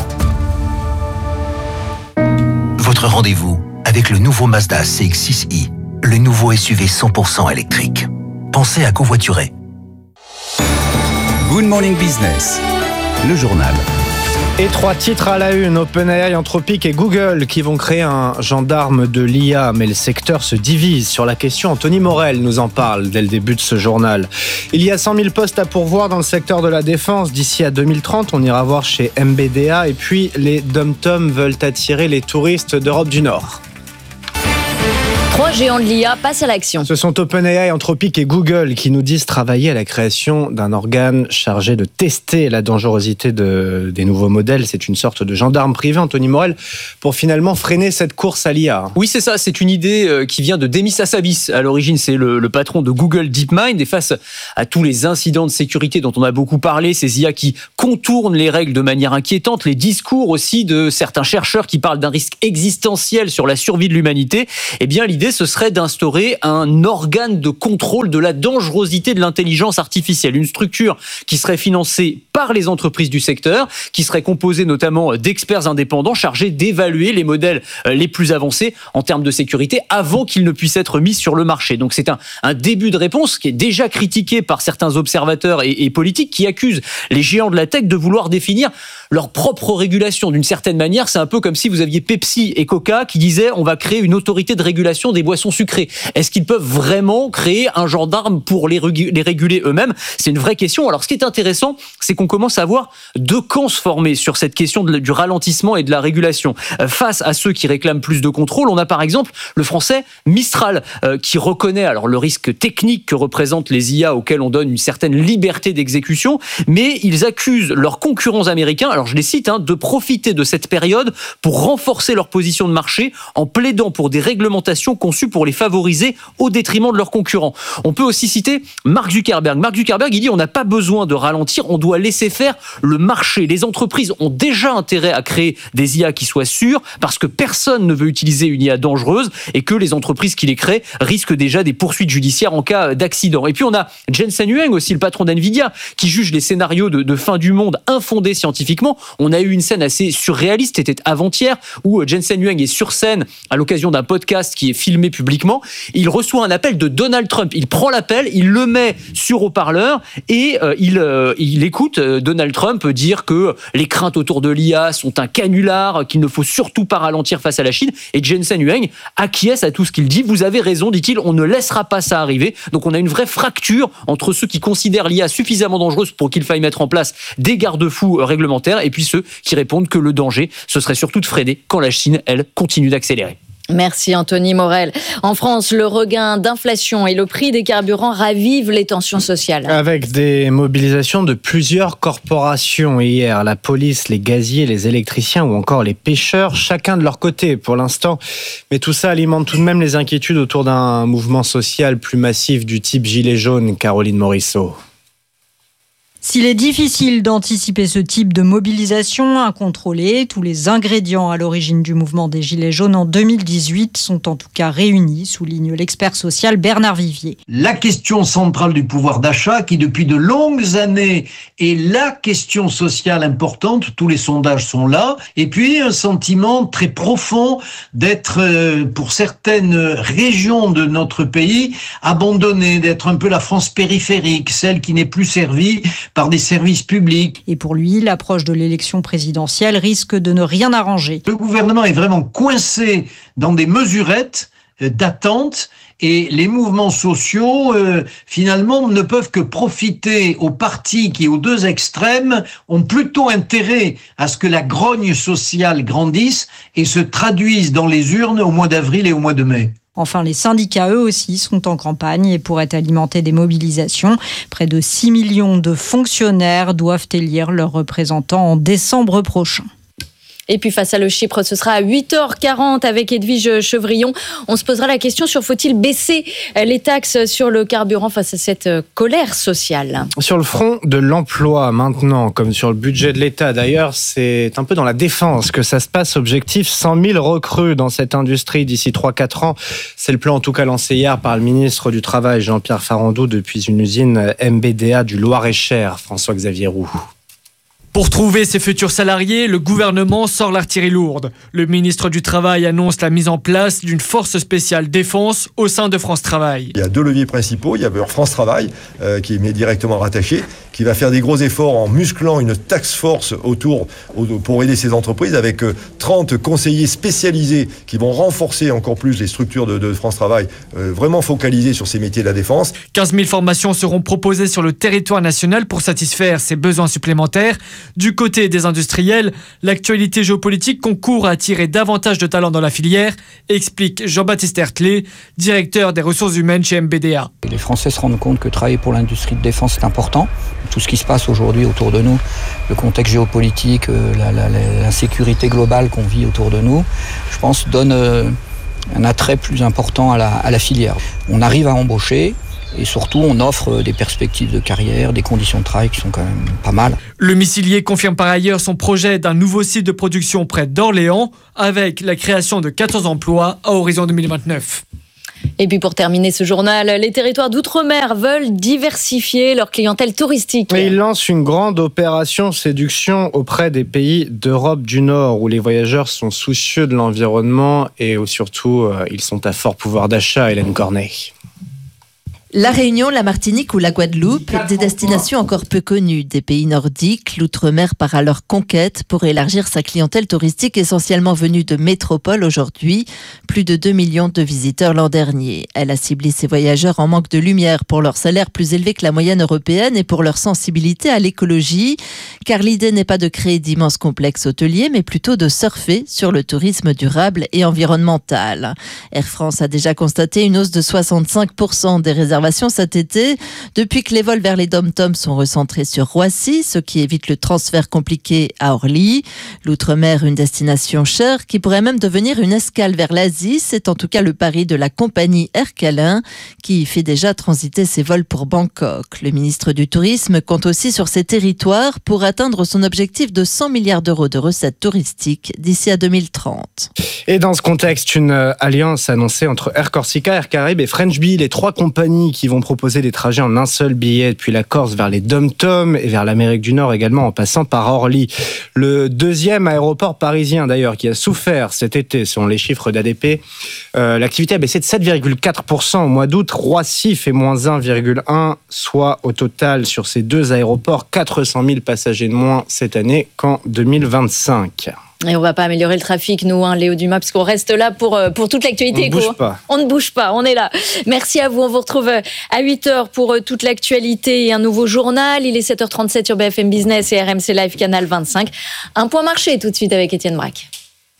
Votre rendez-vous avec le nouveau Mazda CX-6i, le nouveau SUV 100% électrique. Pensez à covoiturer. Good Morning Business, le journal. Et 3 titres à la une, OpenAI, Anthropic et Google qui vont créer un gendarme de l'IA. Mais le secteur se divise sur la question. Anthony Morel nous en parle dès le début de ce journal. Il y a 100 000 postes à pourvoir dans le secteur de la défense d'ici à 2030. On ira voir chez MBDA. Et puis les DomTom veulent attirer les touristes d'Europe du Nord. 3 géants de l'IA passent à l'action. Ce sont OpenAI, Anthropic et Google qui nous disent travailler à la création d'un organe chargé de tester la dangerosité des nouveaux modèles. C'est une sorte de gendarme privé, Anthony Morel, pour finalement freiner cette course à l'IA. Oui, c'est ça. C'est une idée qui vient de Demis Hassabis. À l'origine, c'est le patron de Google DeepMind. Et face à tous les incidents de sécurité dont on a beaucoup parlé, ces IA qui contournent les règles de manière inquiétante, les discours aussi de certains chercheurs qui parlent d'un risque existentiel sur la survie de l'humanité, eh bien, l'idée, ce serait d'instaurer un organe de contrôle de la dangerosité de l'intelligence artificielle. Une structure qui serait financée par les entreprises du secteur, qui serait composée notamment d'experts indépendants chargés d'évaluer les modèles les plus avancés en termes de sécurité avant qu'ils ne puissent être mis sur le marché. Donc c'est un début de réponse qui est déjà critiqué par certains observateurs et politiques qui accusent les géants de la tech de vouloir définir leur propre régulation. D'une certaine manière, c'est un peu comme si vous aviez Pepsi et Coca qui disaient on va créer une autorité de régulation des boissons sucrées. Est-ce qu'ils peuvent vraiment créer un gendarme pour les réguler eux-mêmes ? C'est une vraie question. Alors ce qui est intéressant, c'est qu'on commence à voir deux camps se former sur cette question du ralentissement et de la régulation. Face à ceux qui réclament plus de contrôle, on a par exemple le français Mistral qui reconnaît alors le risque technique que représentent les IA auxquels on donne une certaine liberté d'exécution, mais ils accusent leurs concurrents américains, alors je les cite, de profiter de cette période pour renforcer leur position de marché en plaidant pour des réglementations conçues pour les favoriser au détriment de leurs concurrents. On peut aussi citer Mark Zuckerberg. Mark Zuckerberg, il dit on n'a pas besoin de ralentir, on doit laisser faire le marché. Les entreprises ont déjà intérêt à créer des IA qui soient sûres parce que personne ne veut utiliser une IA dangereuse et que les entreprises qui les créent risquent déjà des poursuites judiciaires en cas d'accident. Et puis on a Jensen Huang aussi, le patron d'NVIDIA, qui juge les scénarios de fin du monde infondés scientifiquement. On a eu une scène assez surréaliste, c'était avant-hier, où Jensen Huang est sur scène à l'occasion d'un podcast qui est filmé publiquement. Il reçoit un appel de Donald Trump. Il prend l'appel, il le met sur haut-parleur et il écoute Donald Trump dire que les craintes autour de l'IA sont un canular, qu'il ne faut surtout pas ralentir face à la Chine. Et Jensen Huang acquiesce à tout ce qu'il dit. Vous avez raison, dit-il, on ne laissera pas ça arriver. Donc on a une vraie fracture entre ceux qui considèrent l'IA suffisamment dangereuse pour qu'il faille mettre en place des garde-fous réglementaires et puis ceux qui répondent que le danger, ce serait surtout de freiner quand la Chine, elle, continue d'accélérer. Merci Anthony Morel. En France, le regain d'inflation et le prix des carburants ravivent les tensions sociales. Avec des mobilisations de plusieurs corporations hier, la police, les gaziers, les électriciens ou encore les pêcheurs, chacun de leur côté pour l'instant. Mais tout ça alimente tout de même les inquiétudes autour d'un mouvement social plus massif du type Gilets jaunes. Caroline Morisseau. S'il est difficile d'anticiper ce type de mobilisation incontrôlée, tous les ingrédients à l'origine du mouvement des Gilets jaunes en 2018 sont en tout cas réunis, souligne l'expert social Bernard Vivier. La question centrale du pouvoir d'achat, qui depuis de longues années est la question sociale importante, tous les sondages sont là, et puis un sentiment très profond d'être, pour certaines régions de notre pays, abandonné, d'être un peu la France périphérique, celle qui n'est plus servie par des services publics. Et pour lui, l'approche de l'élection présidentielle risque de ne rien arranger. Le gouvernement est vraiment coincé dans des mesurettes d'attente et les mouvements sociaux, finalement, ne peuvent que profiter aux partis qui, aux deux extrêmes, ont plutôt intérêt à ce que la grogne sociale grandisse et se traduise dans les urnes au mois d'avril et au mois de mai. Enfin, les syndicats, eux aussi, sont en campagne et pourraient alimenter des mobilisations. Près de 6 millions de fonctionnaires doivent élire leurs représentants en décembre prochain. Et puis face à le Chypre, ce sera à 8h40 avec Edwige Chevrillon. On se posera la question sur faut-il baisser les taxes sur le carburant face à cette colère sociale. Sur le front de l'emploi maintenant, comme sur le budget de l'État d'ailleurs, c'est un peu dans la défense que ça se passe. Objectif 100 000 recrues dans cette industrie d'ici 3-4 ans. C'est le plan en tout cas lancé hier par le ministre du Travail Jean-Pierre Farandou depuis une usine MBDA du Loir-et-Cher, François-Xavier Roux. Pour trouver ses futurs salariés, le gouvernement sort l'artillerie lourde. Le ministre du Travail annonce la mise en place d'une force spéciale défense au sein de France Travail. Il y a deux leviers principaux. Il y a France Travail, qui est directement rattaché, qui va faire des gros efforts en musclant une task force pour aider ces entreprises avec 30 conseillers spécialisés qui vont renforcer encore plus les structures de France Travail, vraiment focalisées sur ces métiers de la défense. 15 000 formations seront proposées sur le territoire national pour satisfaire ces besoins supplémentaires. Du côté des industriels, l'actualité géopolitique concourt à attirer davantage de talents dans la filière, explique Jean-Baptiste Hertlé, directeur des ressources humaines chez MBDA. Les Français se rendent compte que travailler pour l'industrie de défense est important. Tout ce qui se passe aujourd'hui autour de nous, le contexte géopolitique, l'insécurité globale qu'on vit autour de nous, je pense donne un attrait plus important à la filière. On arrive à embaucher. Et surtout, on offre des perspectives de carrière, des conditions de travail qui sont quand même pas mal. Le missilier confirme par ailleurs son projet d'un nouveau site de production près d'Orléans, avec la création de 14 emplois à horizon 2029. Et puis pour terminer ce journal, les territoires d'outre-mer veulent diversifier leur clientèle touristique. Et ils lancent une grande opération séduction auprès des pays d'Europe du Nord, où les voyageurs sont soucieux de l'environnement et où surtout ils sont à fort pouvoir d'achat. Hélène Cornet. La Réunion, la Martinique ou la Guadeloupe, des destinations encore peu connues des pays nordiques, l'outre-mer part à leur conquête pour élargir sa clientèle touristique essentiellement venue de métropoles aujourd'hui. Plus de 2 millions de visiteurs l'an dernier. Elle a ciblé ses voyageurs en manque de lumière pour leur salaire plus élevé que la moyenne européenne et pour leur sensibilité à l'écologie. Car l'idée n'est pas de créer d'immenses complexes hôteliers, mais plutôt de surfer sur le tourisme durable et environnemental. Air France a déjà constaté une hausse de 65% des réservations cet été, depuis que les vols vers les dom-toms sont recentrés sur Roissy, ce qui évite le transfert compliqué à Orly. L'outre-mer, une destination chère qui pourrait même devenir une escale vers l'Asie, c'est en tout cas le pari de la compagnie Air Calin, qui fait déjà transiter ses vols pour Bangkok. Le ministre du Tourisme compte aussi sur ces territoires pour atteindre son objectif de 100 milliards d'euros de recettes touristiques d'ici à 2030. Et dans ce contexte, une alliance annoncée entre Air Corsica, Air Caraïbes et French Bee, les 3 compagnies qui vont proposer des trajets en un seul billet depuis la Corse vers les dom-toms et vers l'Amérique du Nord également en passant par Orly. Le deuxième aéroport parisien d'ailleurs qui a souffert cet été selon les chiffres d'ADP. L'activité a baissé de 7,4% au mois d'août. Roissy fait moins 1,1, soit au total sur ces 2 aéroports 400 000 passagers de moins cette année qu'en 2025. Et on va pas améliorer le trafic, nous, Léo Dumas, parce qu'on reste là pour toute l'actualité. On ne bouge pas. On ne bouge pas, on est là. Merci à vous. On vous retrouve à 8h pour toute l'actualité et un nouveau journal. Il est 7h37 sur BFM Business et RMC Live, Canal 25. Un point marché tout de suite avec Étienne Braque.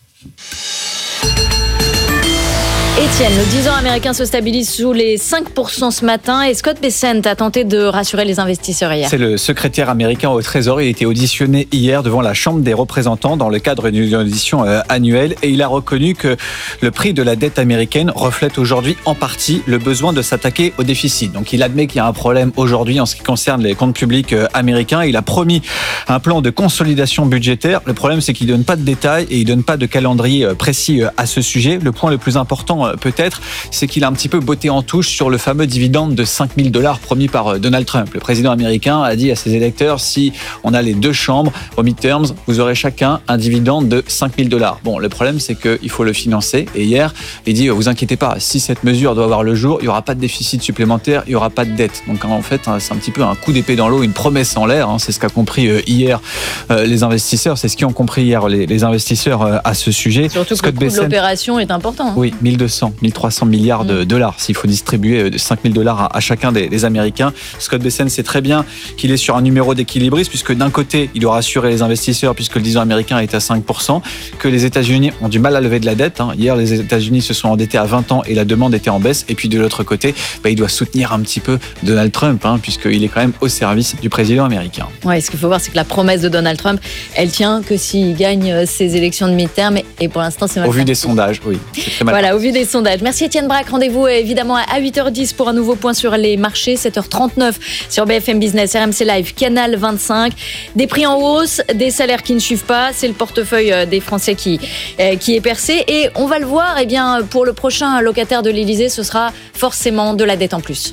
Étienne, le 10 ans américain se stabilise sous les 5% ce matin et Scott Bessent a tenté de rassurer les investisseurs hier. C'est le secrétaire américain au Trésor. Il a été auditionné hier devant la Chambre des représentants dans le cadre d'une audition annuelle et il a reconnu que le prix de la dette américaine reflète aujourd'hui en partie le besoin de s'attaquer au déficit. Donc il admet qu'il y a un problème aujourd'hui en ce qui concerne les comptes publics américains. Il a promis un plan de consolidation budgétaire. Le problème, c'est qu'il ne donne pas de détails et il ne donne pas de calendrier précis à ce sujet. Le point le plus important peut-être, c'est qu'il a un petit peu botté en touche sur le fameux dividende de $5 000 promis par Donald Trump. Le président américain a dit à ses électeurs, si on a les 2 chambres au midterms, vous aurez chacun un dividende de $5 000. Bon, le problème, c'est qu'il faut le financer. Et hier, il dit, vous inquiétez pas, si cette mesure doit avoir le jour, il n'y aura pas de déficit supplémentaire, il n'y aura pas de dette. Donc en fait, c'est un petit peu un coup d'épée dans l'eau, une promesse en l'air. C'est ce qu'a compris hier les investisseurs. C'est ce qu'ils ont compris hier les investisseurs à ce sujet. Surtout que le coût de l'opération est important. Oui, 1,300 milliards de dollars s'il faut distribuer $5 000 à chacun des Américains. Scott Bessent sait très bien qu'il est sur un numéro d'équilibriste puisque d'un côté, il doit rassurer les investisseurs puisque le 10 ans américain est à 5%, que les États-Unis ont du mal à lever de la dette. Hier, les États-Unis se sont endettés à 20 ans et la demande était en baisse. Et puis de l'autre côté, il doit soutenir un petit peu Donald Trump puisqu'il est quand même au service du président américain. Ouais, ce qu'il faut voir, c'est que la promesse de Donald Trump, elle tient que s'il gagne ses élections de mi-terme et pour l'instant, c'est mal. Au vu des sondages, oui. C'est très mal. Voilà, au vu des sondages. Merci Étienne Braque. Rendez-vous évidemment à 8h10 pour un nouveau point sur les marchés. 7h39 sur BFM Business, RMC Live, Canal 25. Des prix en hausse, des salaires qui ne suivent pas. C'est le portefeuille des Français qui est percé. Et on va le voir, pour le prochain locataire de l'Élysée, ce sera forcément de la dette en plus.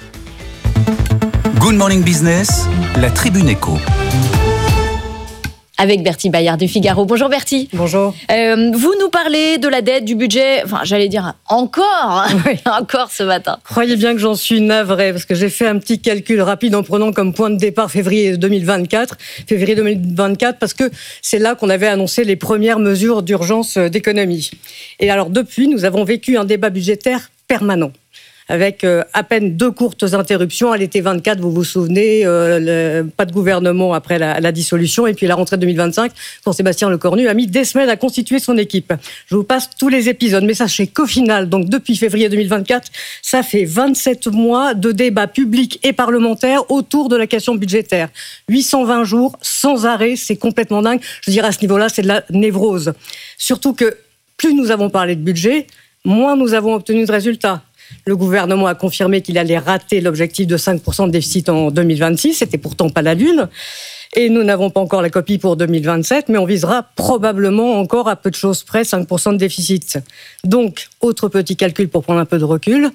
Good Morning Business, la Tribune Éco. avec Bertie Bayard du Figaro. Bonjour Bertie. Bonjour. Vous nous parlez de la dette, du budget, enfin j'allais dire encore, encore ce matin. Croyez bien que j'en suis navrée, parce que j'ai fait un petit calcul rapide en prenant comme point de départ février 2024, parce que c'est là qu'on avait annoncé les premières mesures d'urgence d'économie. Et alors depuis, nous avons vécu un débat budgétaire permanent, avec à peine 2 courtes interruptions. À l'été 24, vous vous souvenez, pas de gouvernement après la dissolution, et puis la rentrée 2025, quand Sébastien Lecornu a mis des semaines à constituer son équipe. Je vous passe tous les épisodes, mais sachez qu'au final, donc depuis février 2024, ça fait 27 mois de débats publics et parlementaires autour de la question budgétaire. 820 jours, sans arrêt, c'est complètement dingue. Je dirais à ce niveau-là, c'est de la névrose. Surtout que plus nous avons parlé de budget, moins nous avons obtenu de résultats. Le gouvernement a confirmé qu'il allait rater l'objectif de 5% de déficit en 2026. C'était pourtant pas la lune. Et nous n'avons pas encore la copie pour 2027, mais on visera probablement encore à peu de choses près 5% de déficit. Donc, autre petit calcul pour prendre un peu de recul,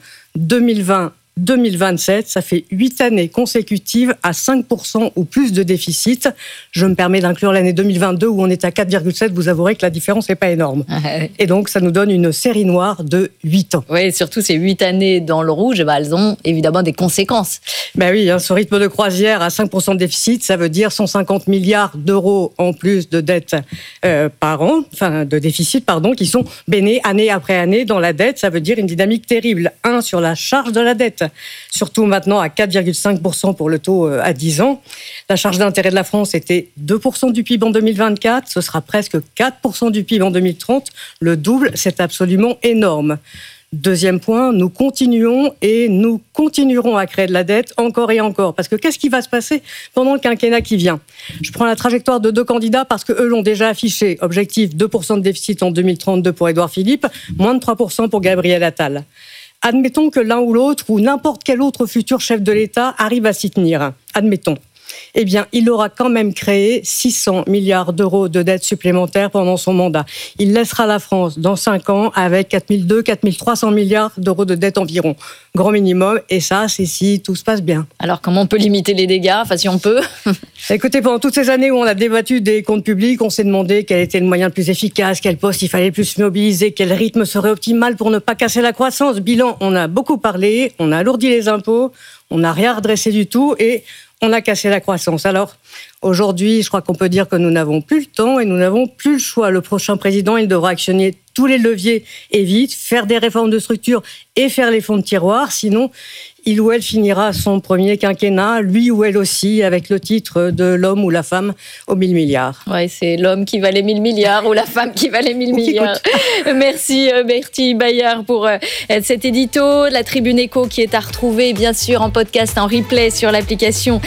2020-2027, ça fait 8 années consécutives à 5% ou plus de déficit. Je me permets d'inclure l'année 2022 où on est à 4,7. Vous avouerez que la différence n'est pas énorme. Et donc, ça nous donne une série noire de 8 ans. Oui, surtout ces 8 années dans le rouge, elles ont évidemment des conséquences. Ben oui, ce rythme de croisière à 5% de déficit, ça veut dire 150 milliards d'euros en plus de dette par an, enfin de déficit, pardon, qui sont baignés année après année dans la dette. Ça veut dire une dynamique terrible. Sur la charge de la dette. Surtout maintenant à 4,5% pour le taux à 10 ans. La charge d'intérêt de la France était 2% du PIB en 2024, ce sera presque 4% du PIB en 2030. Le double, c'est absolument énorme. Deuxième point, nous continuons et nous continuerons à créer de la dette encore et encore. Parce que qu'est-ce qui va se passer pendant le quinquennat qui vient ? Je prends la trajectoire de 2 candidats parce qu'eux l'ont déjà affiché. Objectif 2% de déficit en 2032 pour Édouard Philippe, moins de 3% pour Gabriel Attal. Admettons que l'un ou l'autre, ou n'importe quel autre futur chef de l'État arrive à s'y tenir. Admettons. Eh bien, il aura quand même créé 600 milliards d'euros de dettes supplémentaires pendant son mandat. Il laissera la France dans 5 ans avec 4 300 milliards d'euros de dettes environ. Grand minimum, et ça, c'est si tout se passe bien. Alors, comment on peut limiter les dégâts ? Enfin, si on peut. Écoutez, pendant toutes ces années où on a débattu des comptes publics, on s'est demandé quel était le moyen le plus efficace, quel poste il fallait le plus mobiliser, quel rythme serait optimal pour ne pas casser la croissance. Bilan, on a beaucoup parlé, on a alourdi les impôts, on n'a rien redressé du tout, et on a cassé la croissance. Alors, aujourd'hui, je crois qu'on peut dire que nous n'avons plus le temps et nous n'avons plus le choix. Le prochain président, il devra actionner tous les leviers et vite, faire des réformes de structure et faire les fonds de tiroir. Sinon, il ou elle finira son premier quinquennat, lui ou elle aussi, avec le titre de l'homme ou la femme aux 1000 milliards. Oui, c'est l'homme qui valait 1000 milliards ou la femme qui valait 1000 milliards. Merci Bertie Bayard pour cet édito. La Tribune Éco qui est à retrouver, bien sûr, en podcast, en replay sur l'application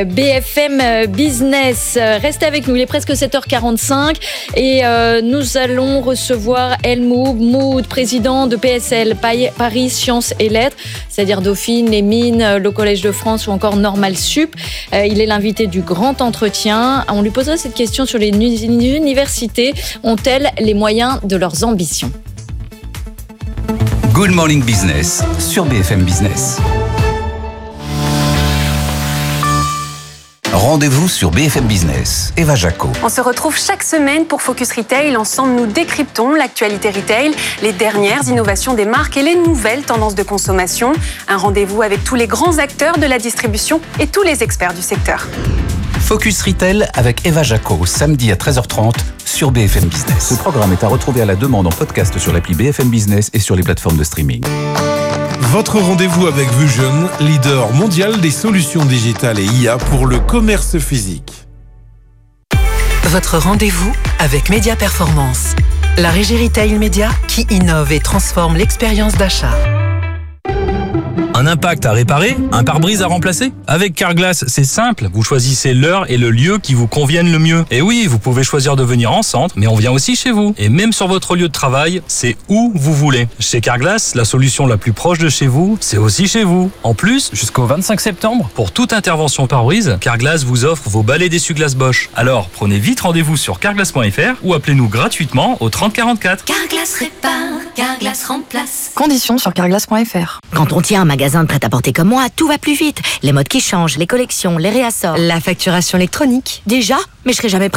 BFM Business. Restez avec nous, il est presque 7h45 et nous allons recevoir Helmut Mood, président de PSL, Paris Sciences et Lettres, c'est-à-dire Dauphine, les mines, le Collège de France ou encore Normal Sup. Il est l'invité du grand entretien. On lui posera cette question sur les universités. Ont-elles les moyens de leurs ambitions ? Good Morning Business sur BFM Business. Rendez-vous sur BFM Business. Eva Jaco. On se retrouve chaque semaine pour Focus Retail. Ensemble, nous décryptons l'actualité retail, les dernières innovations des marques et les nouvelles tendances de consommation. Un rendez-vous avec tous les grands acteurs de la distribution et tous les experts du secteur. Focus Retail avec Eva Jaco, samedi à 13h30 sur BFM Business. Ce programme est à retrouver à la demande en podcast sur l'appli BFM Business et sur les plateformes de streaming. Votre rendez-vous avec Vusion, leader mondial des solutions digitales et IA pour le commerce physique. Votre rendez-vous avec Média Performance, la régie retail média qui innove et transforme l'expérience d'achat. Un impact à réparer, un pare-brise à remplacer ? Avec Carglass, c'est simple. Vous choisissez l'heure et le lieu qui vous conviennent le mieux. Et oui, vous pouvez choisir de venir en centre, mais on vient aussi chez vous. Et même sur votre lieu de travail, c'est où vous voulez. Chez Carglass, la solution la plus proche de chez vous, c'est aussi chez vous. En plus, jusqu'au 25 septembre, pour toute intervention pare-brise, Carglass vous offre vos balais d'essuie-glace Bosch. Alors, prenez vite rendez-vous sur carglass.fr ou appelez-nous gratuitement au 30 44. Carglass répare, Carglass remplace. Conditions sur carglass.fr. Quand on tient un magasin de prêt-à-porter comme moi, tout va plus vite. Les modes qui changent, les collections, les réassorts. La facturation électronique. Déjà ? Mais je serai jamais prête.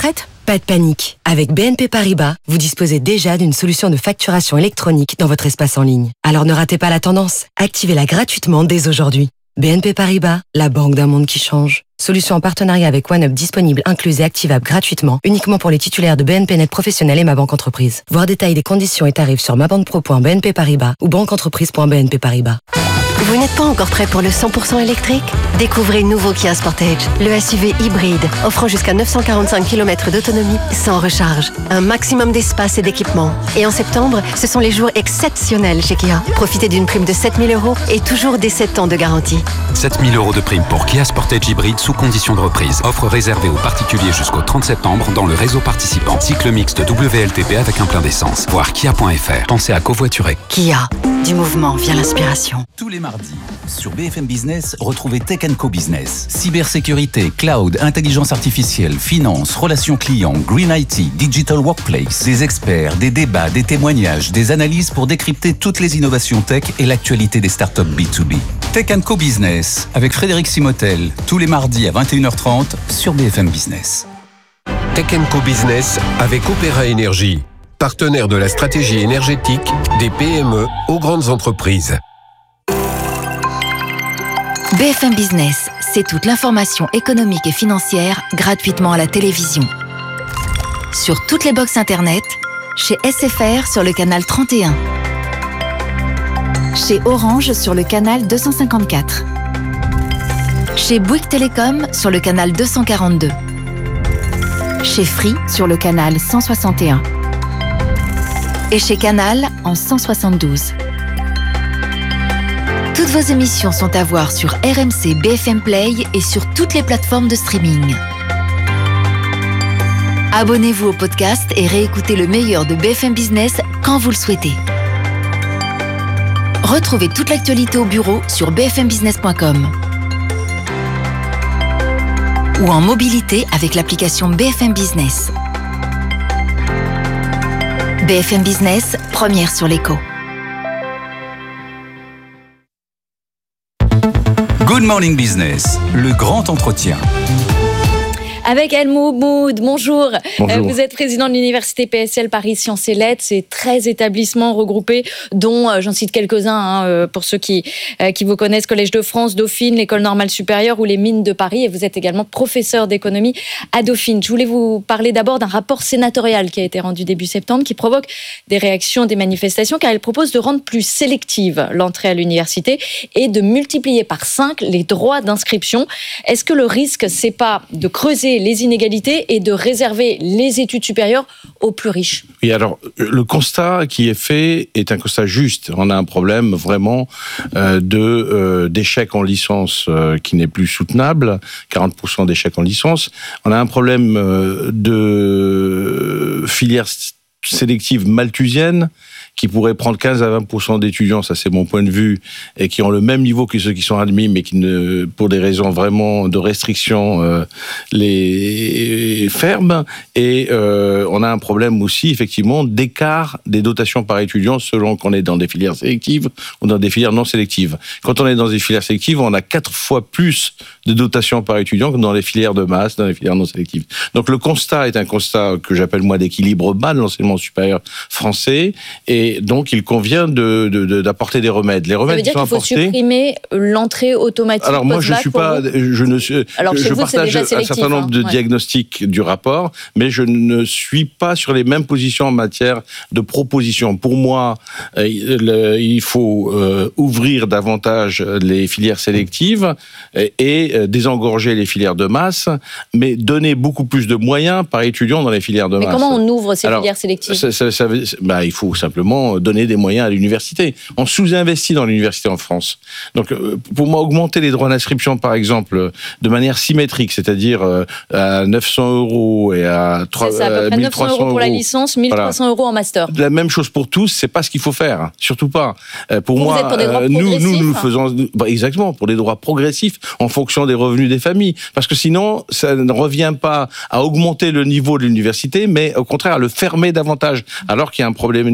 Pas de panique. Avec BNP Paribas, vous disposez déjà d'une solution de facturation électronique dans votre espace en ligne. Alors ne ratez pas la tendance. Activez-la gratuitement dès aujourd'hui. BNP Paribas, la banque d'un monde qui change. Solution en partenariat avec OneUp disponible, incluse et activable gratuitement, uniquement pour les titulaires de BNP Net Professionnel et Ma Banque Entreprise. Voir détails des conditions et tarifs sur mabanquepro.bnp Paribas ou banqueentreprise.bnp Paribas. Vous n'êtes pas encore prêt pour le 100% électrique ? Découvrez le nouveau Kia Sportage, le SUV hybride, offrant jusqu'à 945 km d'autonomie sans recharge, un maximum d'espace et d'équipement. Et en septembre, ce sont les jours exceptionnels chez Kia. Profitez d'une prime de 7 000 € et toujours des 7 ans de garantie. 7 000 € de prime pour Kia Sportage hybride sous condition de reprise. Offre réservée aux particuliers jusqu'au 30 septembre dans le réseau participant. Cycle mixte WLTP avec un plein d'essence. Voir kia.fr. Pensez à covoiturer. Kia, du mouvement vient l'inspiration. Tous les mardis, sur BFM Business, retrouvez Tech Co Business. Cybersécurité, cloud, intelligence artificielle, finance, relations clients, green IT, digital workplace. Des experts, des débats, des témoignages, des analyses pour décrypter toutes les innovations tech et l'actualité des startups B2B. Tech Co Business, avec Frédéric Simotel, tous les mardis à 21h30 sur BFM Business. Tech Co Business avec Opéra Énergie, partenaire de la stratégie énergétique des PME aux grandes entreprises. BFM Business, c'est toute l'information économique et financière gratuitement à la télévision. Sur toutes les box internet, chez SFR sur le canal 31. Chez Orange sur le canal 254. Chez Bouygues Télécom sur le canal 242. Chez Free sur le canal 161. Et chez Canal en 172. Toutes vos émissions sont à voir sur RMC BFM Play et sur toutes les plateformes de streaming. Abonnez-vous au podcast et réécoutez le meilleur de BFM Business quand vous le souhaitez. Retrouvez toute l'actualité au bureau sur bfmbusiness.com ou en mobilité avec l'application BFM Business. BFM Business, première sur l'écho. Good Morning Business, le grand entretien. Avec Helmut Mood, bonjour. Bonjour. Vous êtes président de l'université PSL Paris Sciences et Lettres. C'est 13 établissements regroupés, dont, j'en cite quelques-uns, pour ceux qui vous connaissent, Collège de France, Dauphine, l'École normale supérieure ou les Mines de Paris. Et vous êtes également professeur d'économie à Dauphine. Je voulais vous parler d'abord d'un rapport sénatorial qui a été rendu début septembre, qui provoque des réactions, des manifestations, car il propose de rendre plus sélective l'entrée à l'université et de multiplier par 5 les droits d'inscription. Est-ce que le risque, c'est pas de creuser les inégalités et de réserver les études supérieures aux plus riches? Oui, alors, le constat qui est fait est un constat juste. On a un problème vraiment d'échec en licence qui n'est plus soutenable, 40% d'échecs en licence. On a un problème de filière sélective malthusienne qui pourrait prendre 15 à 20% d'étudiants, ça c'est mon point de vue, et qui ont le même niveau que ceux qui sont admis, mais qui, pour des raisons vraiment de restriction, les ferment. Et on a un problème aussi, effectivement, d'écart des dotations par étudiant selon qu'on est dans des filières sélectives ou dans des filières non sélectives. Quand on est dans des filières sélectives, on a 4 fois plus de dotations par étudiant que dans les filières de masse, dans les filières non sélectives. Donc le constat est un constat que j'appelle moi d'équilibre bas de l'enseignement supérieur français, et donc il convient d'apporter des remèdes. Les remèdes ça veut dire qu'il faut supprimer l'entrée automatique. Alors moi je partage un certain nombre de ouais. diagnostics du rapport, mais je ne suis pas sur les mêmes positions en matière de proposition. Pour moi, il faut ouvrir davantage les filières sélectives et désengorger les filières de masse, mais donner beaucoup plus de moyens par étudiant dans les filières de masse. Mais comment on ouvre ces filières sélectives ? Il faut simplement donner des moyens à l'université. On sous-investit dans l'université en France. Donc, pour moi, augmenter les droits d'inscription, par exemple, de manière symétrique, c'est-à-dire à 900 € et à 3, c'est ça, à peu près 900 € pour la licence, 1300 € en master. La même chose pour tous, c'est pas ce qu'il faut faire. Surtout pas. Pour vous moi, êtes pour des droits nous faisons exactement pour des droits progressifs en fonction des revenus des familles. Parce que sinon, ça ne revient pas à augmenter le niveau de l'université, mais au contraire à le fermer davantage. Alors qu'il y a une problématique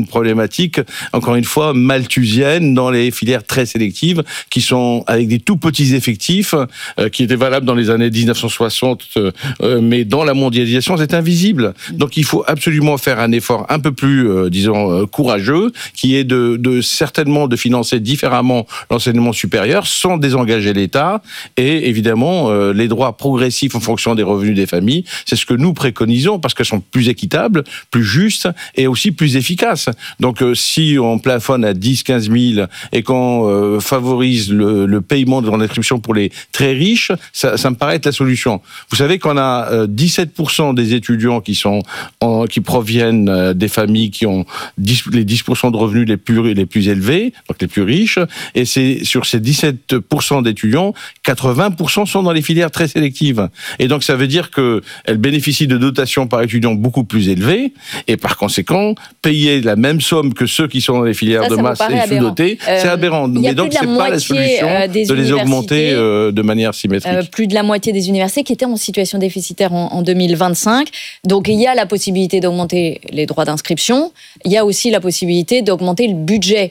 problématique, encore une fois, malthusienne dans les filières très sélectives, qui sont avec des tout petits effectifs, qui étaient valables dans les années 1960, mais dans la mondialisation, c'est invisible. Donc il faut absolument faire un effort un peu plus, courageux, qui est certainement de financer différemment l'enseignement supérieur, sans désengager l'État, et évidemment, les droits progressifs en fonction des revenus des familles, c'est ce que nous préconisons, parce qu'elles sont plus équitables, plus justes, et aussi plus efficaces. Donc si on plafonne à 10-15 000 et qu'on favorise le paiement de l'inscription pour les très riches, ça me paraît être la solution. Vous savez qu'on a 17% des étudiants qui proviennent des familles qui ont les 10% de revenus les plus élevés, donc les plus riches, et c'est sur ces 17% d'étudiants, 80% sont dans les filières très sélectives. Et donc ça veut dire qu'elles bénéficient de dotations par étudiant beaucoup plus élevées, et par conséquent, payer la même somme que ceux qui sont dans les filières de masse et sous-dotés, c'est aberrant. Mais donc c'est pas la solution de les augmenter de manière symétrique. Plus de la moitié des universités qui étaient en situation déficitaire en 2025. Donc il y a la possibilité d'augmenter les droits d'inscription, il y a aussi la possibilité d'augmenter le budget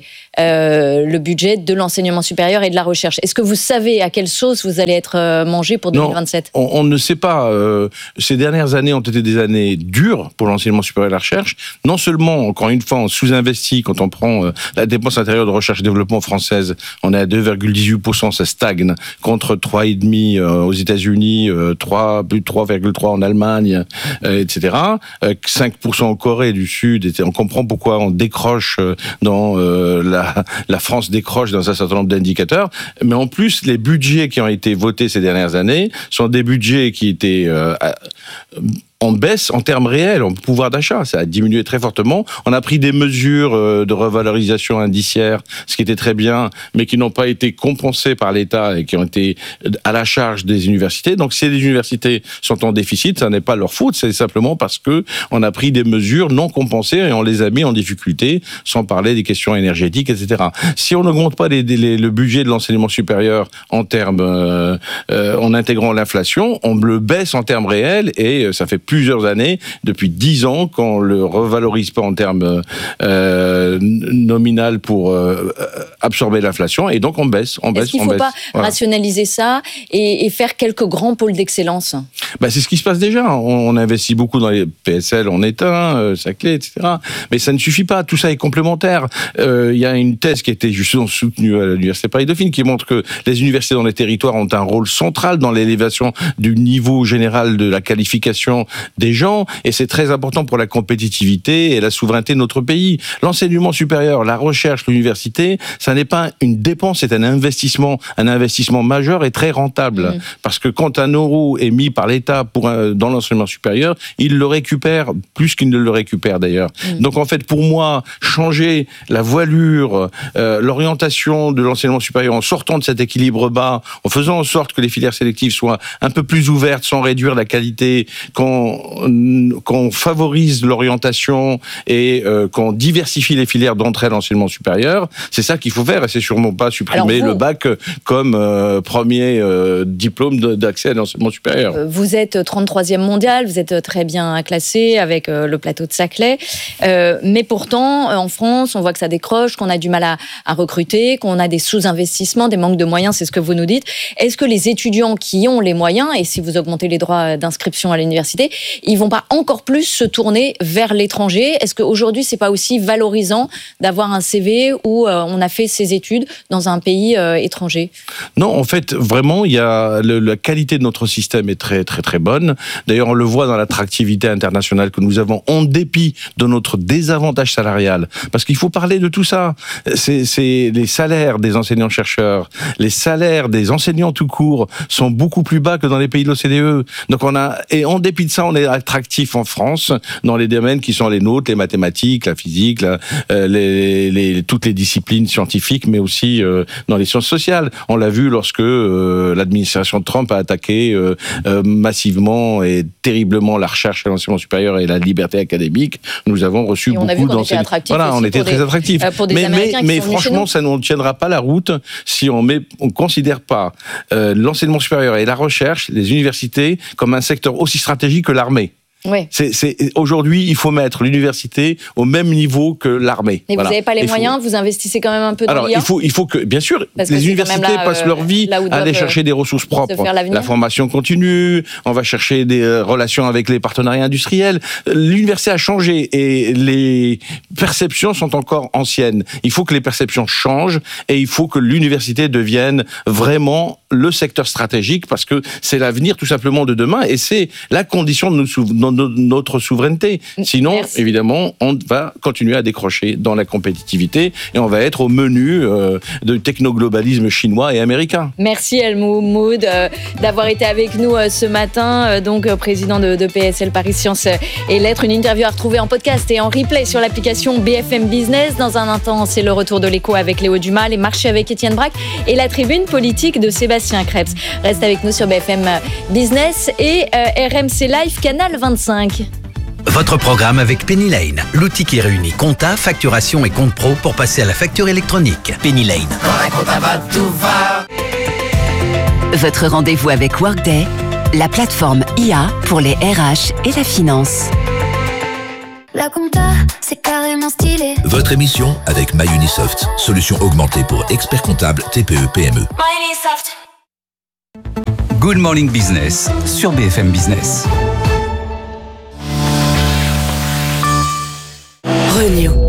de l'enseignement supérieur et de la recherche. Est-ce que vous savez à quelle sauce vous allez être mangé pour 2027 ? Non, on ne sait pas. Ces dernières années ont été des années dures pour l'enseignement supérieur et la recherche. Non seulement, encore une fois, on sous-investit quand on prend la dépense intérieure de recherche et développement française, on est à 2,18%, ça stagne, contre 3,5% aux États-Unis, plus de 3,3% en Allemagne, etc. 5% en Corée du Sud. On comprend pourquoi on décroche dans la France décroche dans un certain nombre d'indicateurs. Mais en plus, les budgets qui ont été votés ces dernières années sont des budgets qui étaient en baisse en termes réels, en pouvoir d'achat. Ça a diminué très fortement. On a pris des mesures de revalorisation indiciaire, ce qui était très bien, mais qui n'ont pas été compensées par l'État et qui ont été à la charge des universités. Donc, si les universités sont en déficit, ça n'est pas leur faute, c'est simplement parce que on a pris des mesures non compensées et on les a mis en difficulté, sans parler des questions énergétiques, etc. Si on n'augmente pas le budget de l'enseignement supérieur en termes, en intégrant l'inflation, on le baisse en termes réels et ça fait plusieurs années, depuis 10 ans, qu'on le revalorise pas en termes nominal pour absorber l'inflation, et donc on baisse. Est-ce qu'il ne faut pas rationaliser ça et faire quelques grands pôles d'excellence ? C'est ce qui se passe déjà. On investit beaucoup dans les PSL en état, Saclay, etc. Mais ça ne suffit pas. Tout ça est complémentaire. Il y a une thèse qui a été justement soutenue à l'Université Paris-Dauphine qui montre que les universités dans les territoires ont un rôle central dans l'élévation du niveau général de la qualification des gens, et c'est très important pour la compétitivité et la souveraineté de notre pays. L'enseignement supérieur, la recherche, l'université, ça n'est pas une dépense, c'est un investissement majeur et très rentable. Parce que quand un euro est mis par l'État dans l'enseignement supérieur, il le récupère plus qu'il ne le récupère d'ailleurs. Donc en fait, pour moi, changer la voilure, l'orientation de l'enseignement supérieur en sortant de cet équilibre bas, en faisant en sorte que les filières sélectives soient un peu plus ouvertes sans réduire la qualité, qu'on favorise l'orientation et qu'on diversifie les filières d'entrée à l'enseignement supérieur, c'est ça qu'il faut faire, et c'est sûrement pas supprimer le bac comme premier diplôme d'accès à l'enseignement supérieur. Vous êtes 33e mondial, vous êtes très bien classé avec le plateau de Saclay, mais pourtant en France on voit que ça décroche, qu'on a du mal à recruter, qu'on a des sous-investissements, des manques de moyens, c'est ce que vous nous dites. Est-ce que les étudiants qui ont les moyens, et si vous augmentez les droits d'inscription à l'université, ils vont pas encore plus se tourner vers l'étranger ? Est-ce qu'aujourd'hui c'est pas aussi valorisant d'avoir un CV où on a fait ses études dans un pays étranger ? Non, en fait, vraiment, il y a la qualité de notre système est très très très bonne. D'ailleurs, on le voit dans l'attractivité internationale que nous avons, en dépit de notre désavantage salarial. Parce qu'il faut parler de tout ça. C'est les salaires des enseignants-chercheurs, les salaires des enseignants tout court sont beaucoup plus bas que dans les pays de l'OCDE. Donc et en dépit de ça, on est attractif en France dans les domaines qui sont les nôtres, les mathématiques, la physique, toutes les disciplines scientifiques, mais aussi dans les sciences sociales. On l'a vu lorsque l'administration de Trump a attaqué massivement et terriblement la recherche et l'enseignement supérieur et la liberté académique. Nous avons reçu beaucoup d'enseignants. Voilà, on était très attractifs. Mais franchement, ça ne tiendra pas la route si on considère pas l'enseignement supérieur et la recherche, les universités, comme un secteur aussi stratégique que l'armée. Oui. Aujourd'hui, il faut mettre l'université au même niveau que l'armée. Et voilà. Vous n'avez pas les moyens, vous investissez quand même un peu dans l'IA ? Il faut que, bien sûr, les universités passent leur vie à aller chercher des ressources propres. La formation continue, on va chercher des relations avec les partenariats industriels. L'université a changé et les perceptions sont encore anciennes. Il faut que les perceptions changent et il faut que l'université devienne vraiment le secteur stratégique parce que c'est l'avenir tout simplement de demain et c'est la condition de notre souveraineté. Sinon, évidemment, on va continuer à décrocher dans la compétitivité et on va être au menu de technoglobalisme chinois et américain. Merci El Moumoud d'avoir été avec nous ce matin, donc président de PSL Paris Sciences et Lettres. Une interview à retrouver en podcast et en replay sur l'application BFM Business. Dans un instant, c'est le retour de l'écho avec Léo Dumas, les marchés avec Étienne Braque et la tribune politique de Sébastien Krebs. Reste avec nous sur BFM Business et RMC Live Canal 25. Votre programme avec Penny Lane, l'outil qui réunit compta, facturation et compte pro pour passer à la facture électronique. Penny Lane. Votre rendez-vous avec Workday, la plateforme IA pour les RH et la finance. La compta, c'est carrément stylé. Votre émission avec MyUnisoft, solution augmentée pour experts comptables TPE-PME. MyUnisoft. Good Morning Business sur BFM Business. Renew.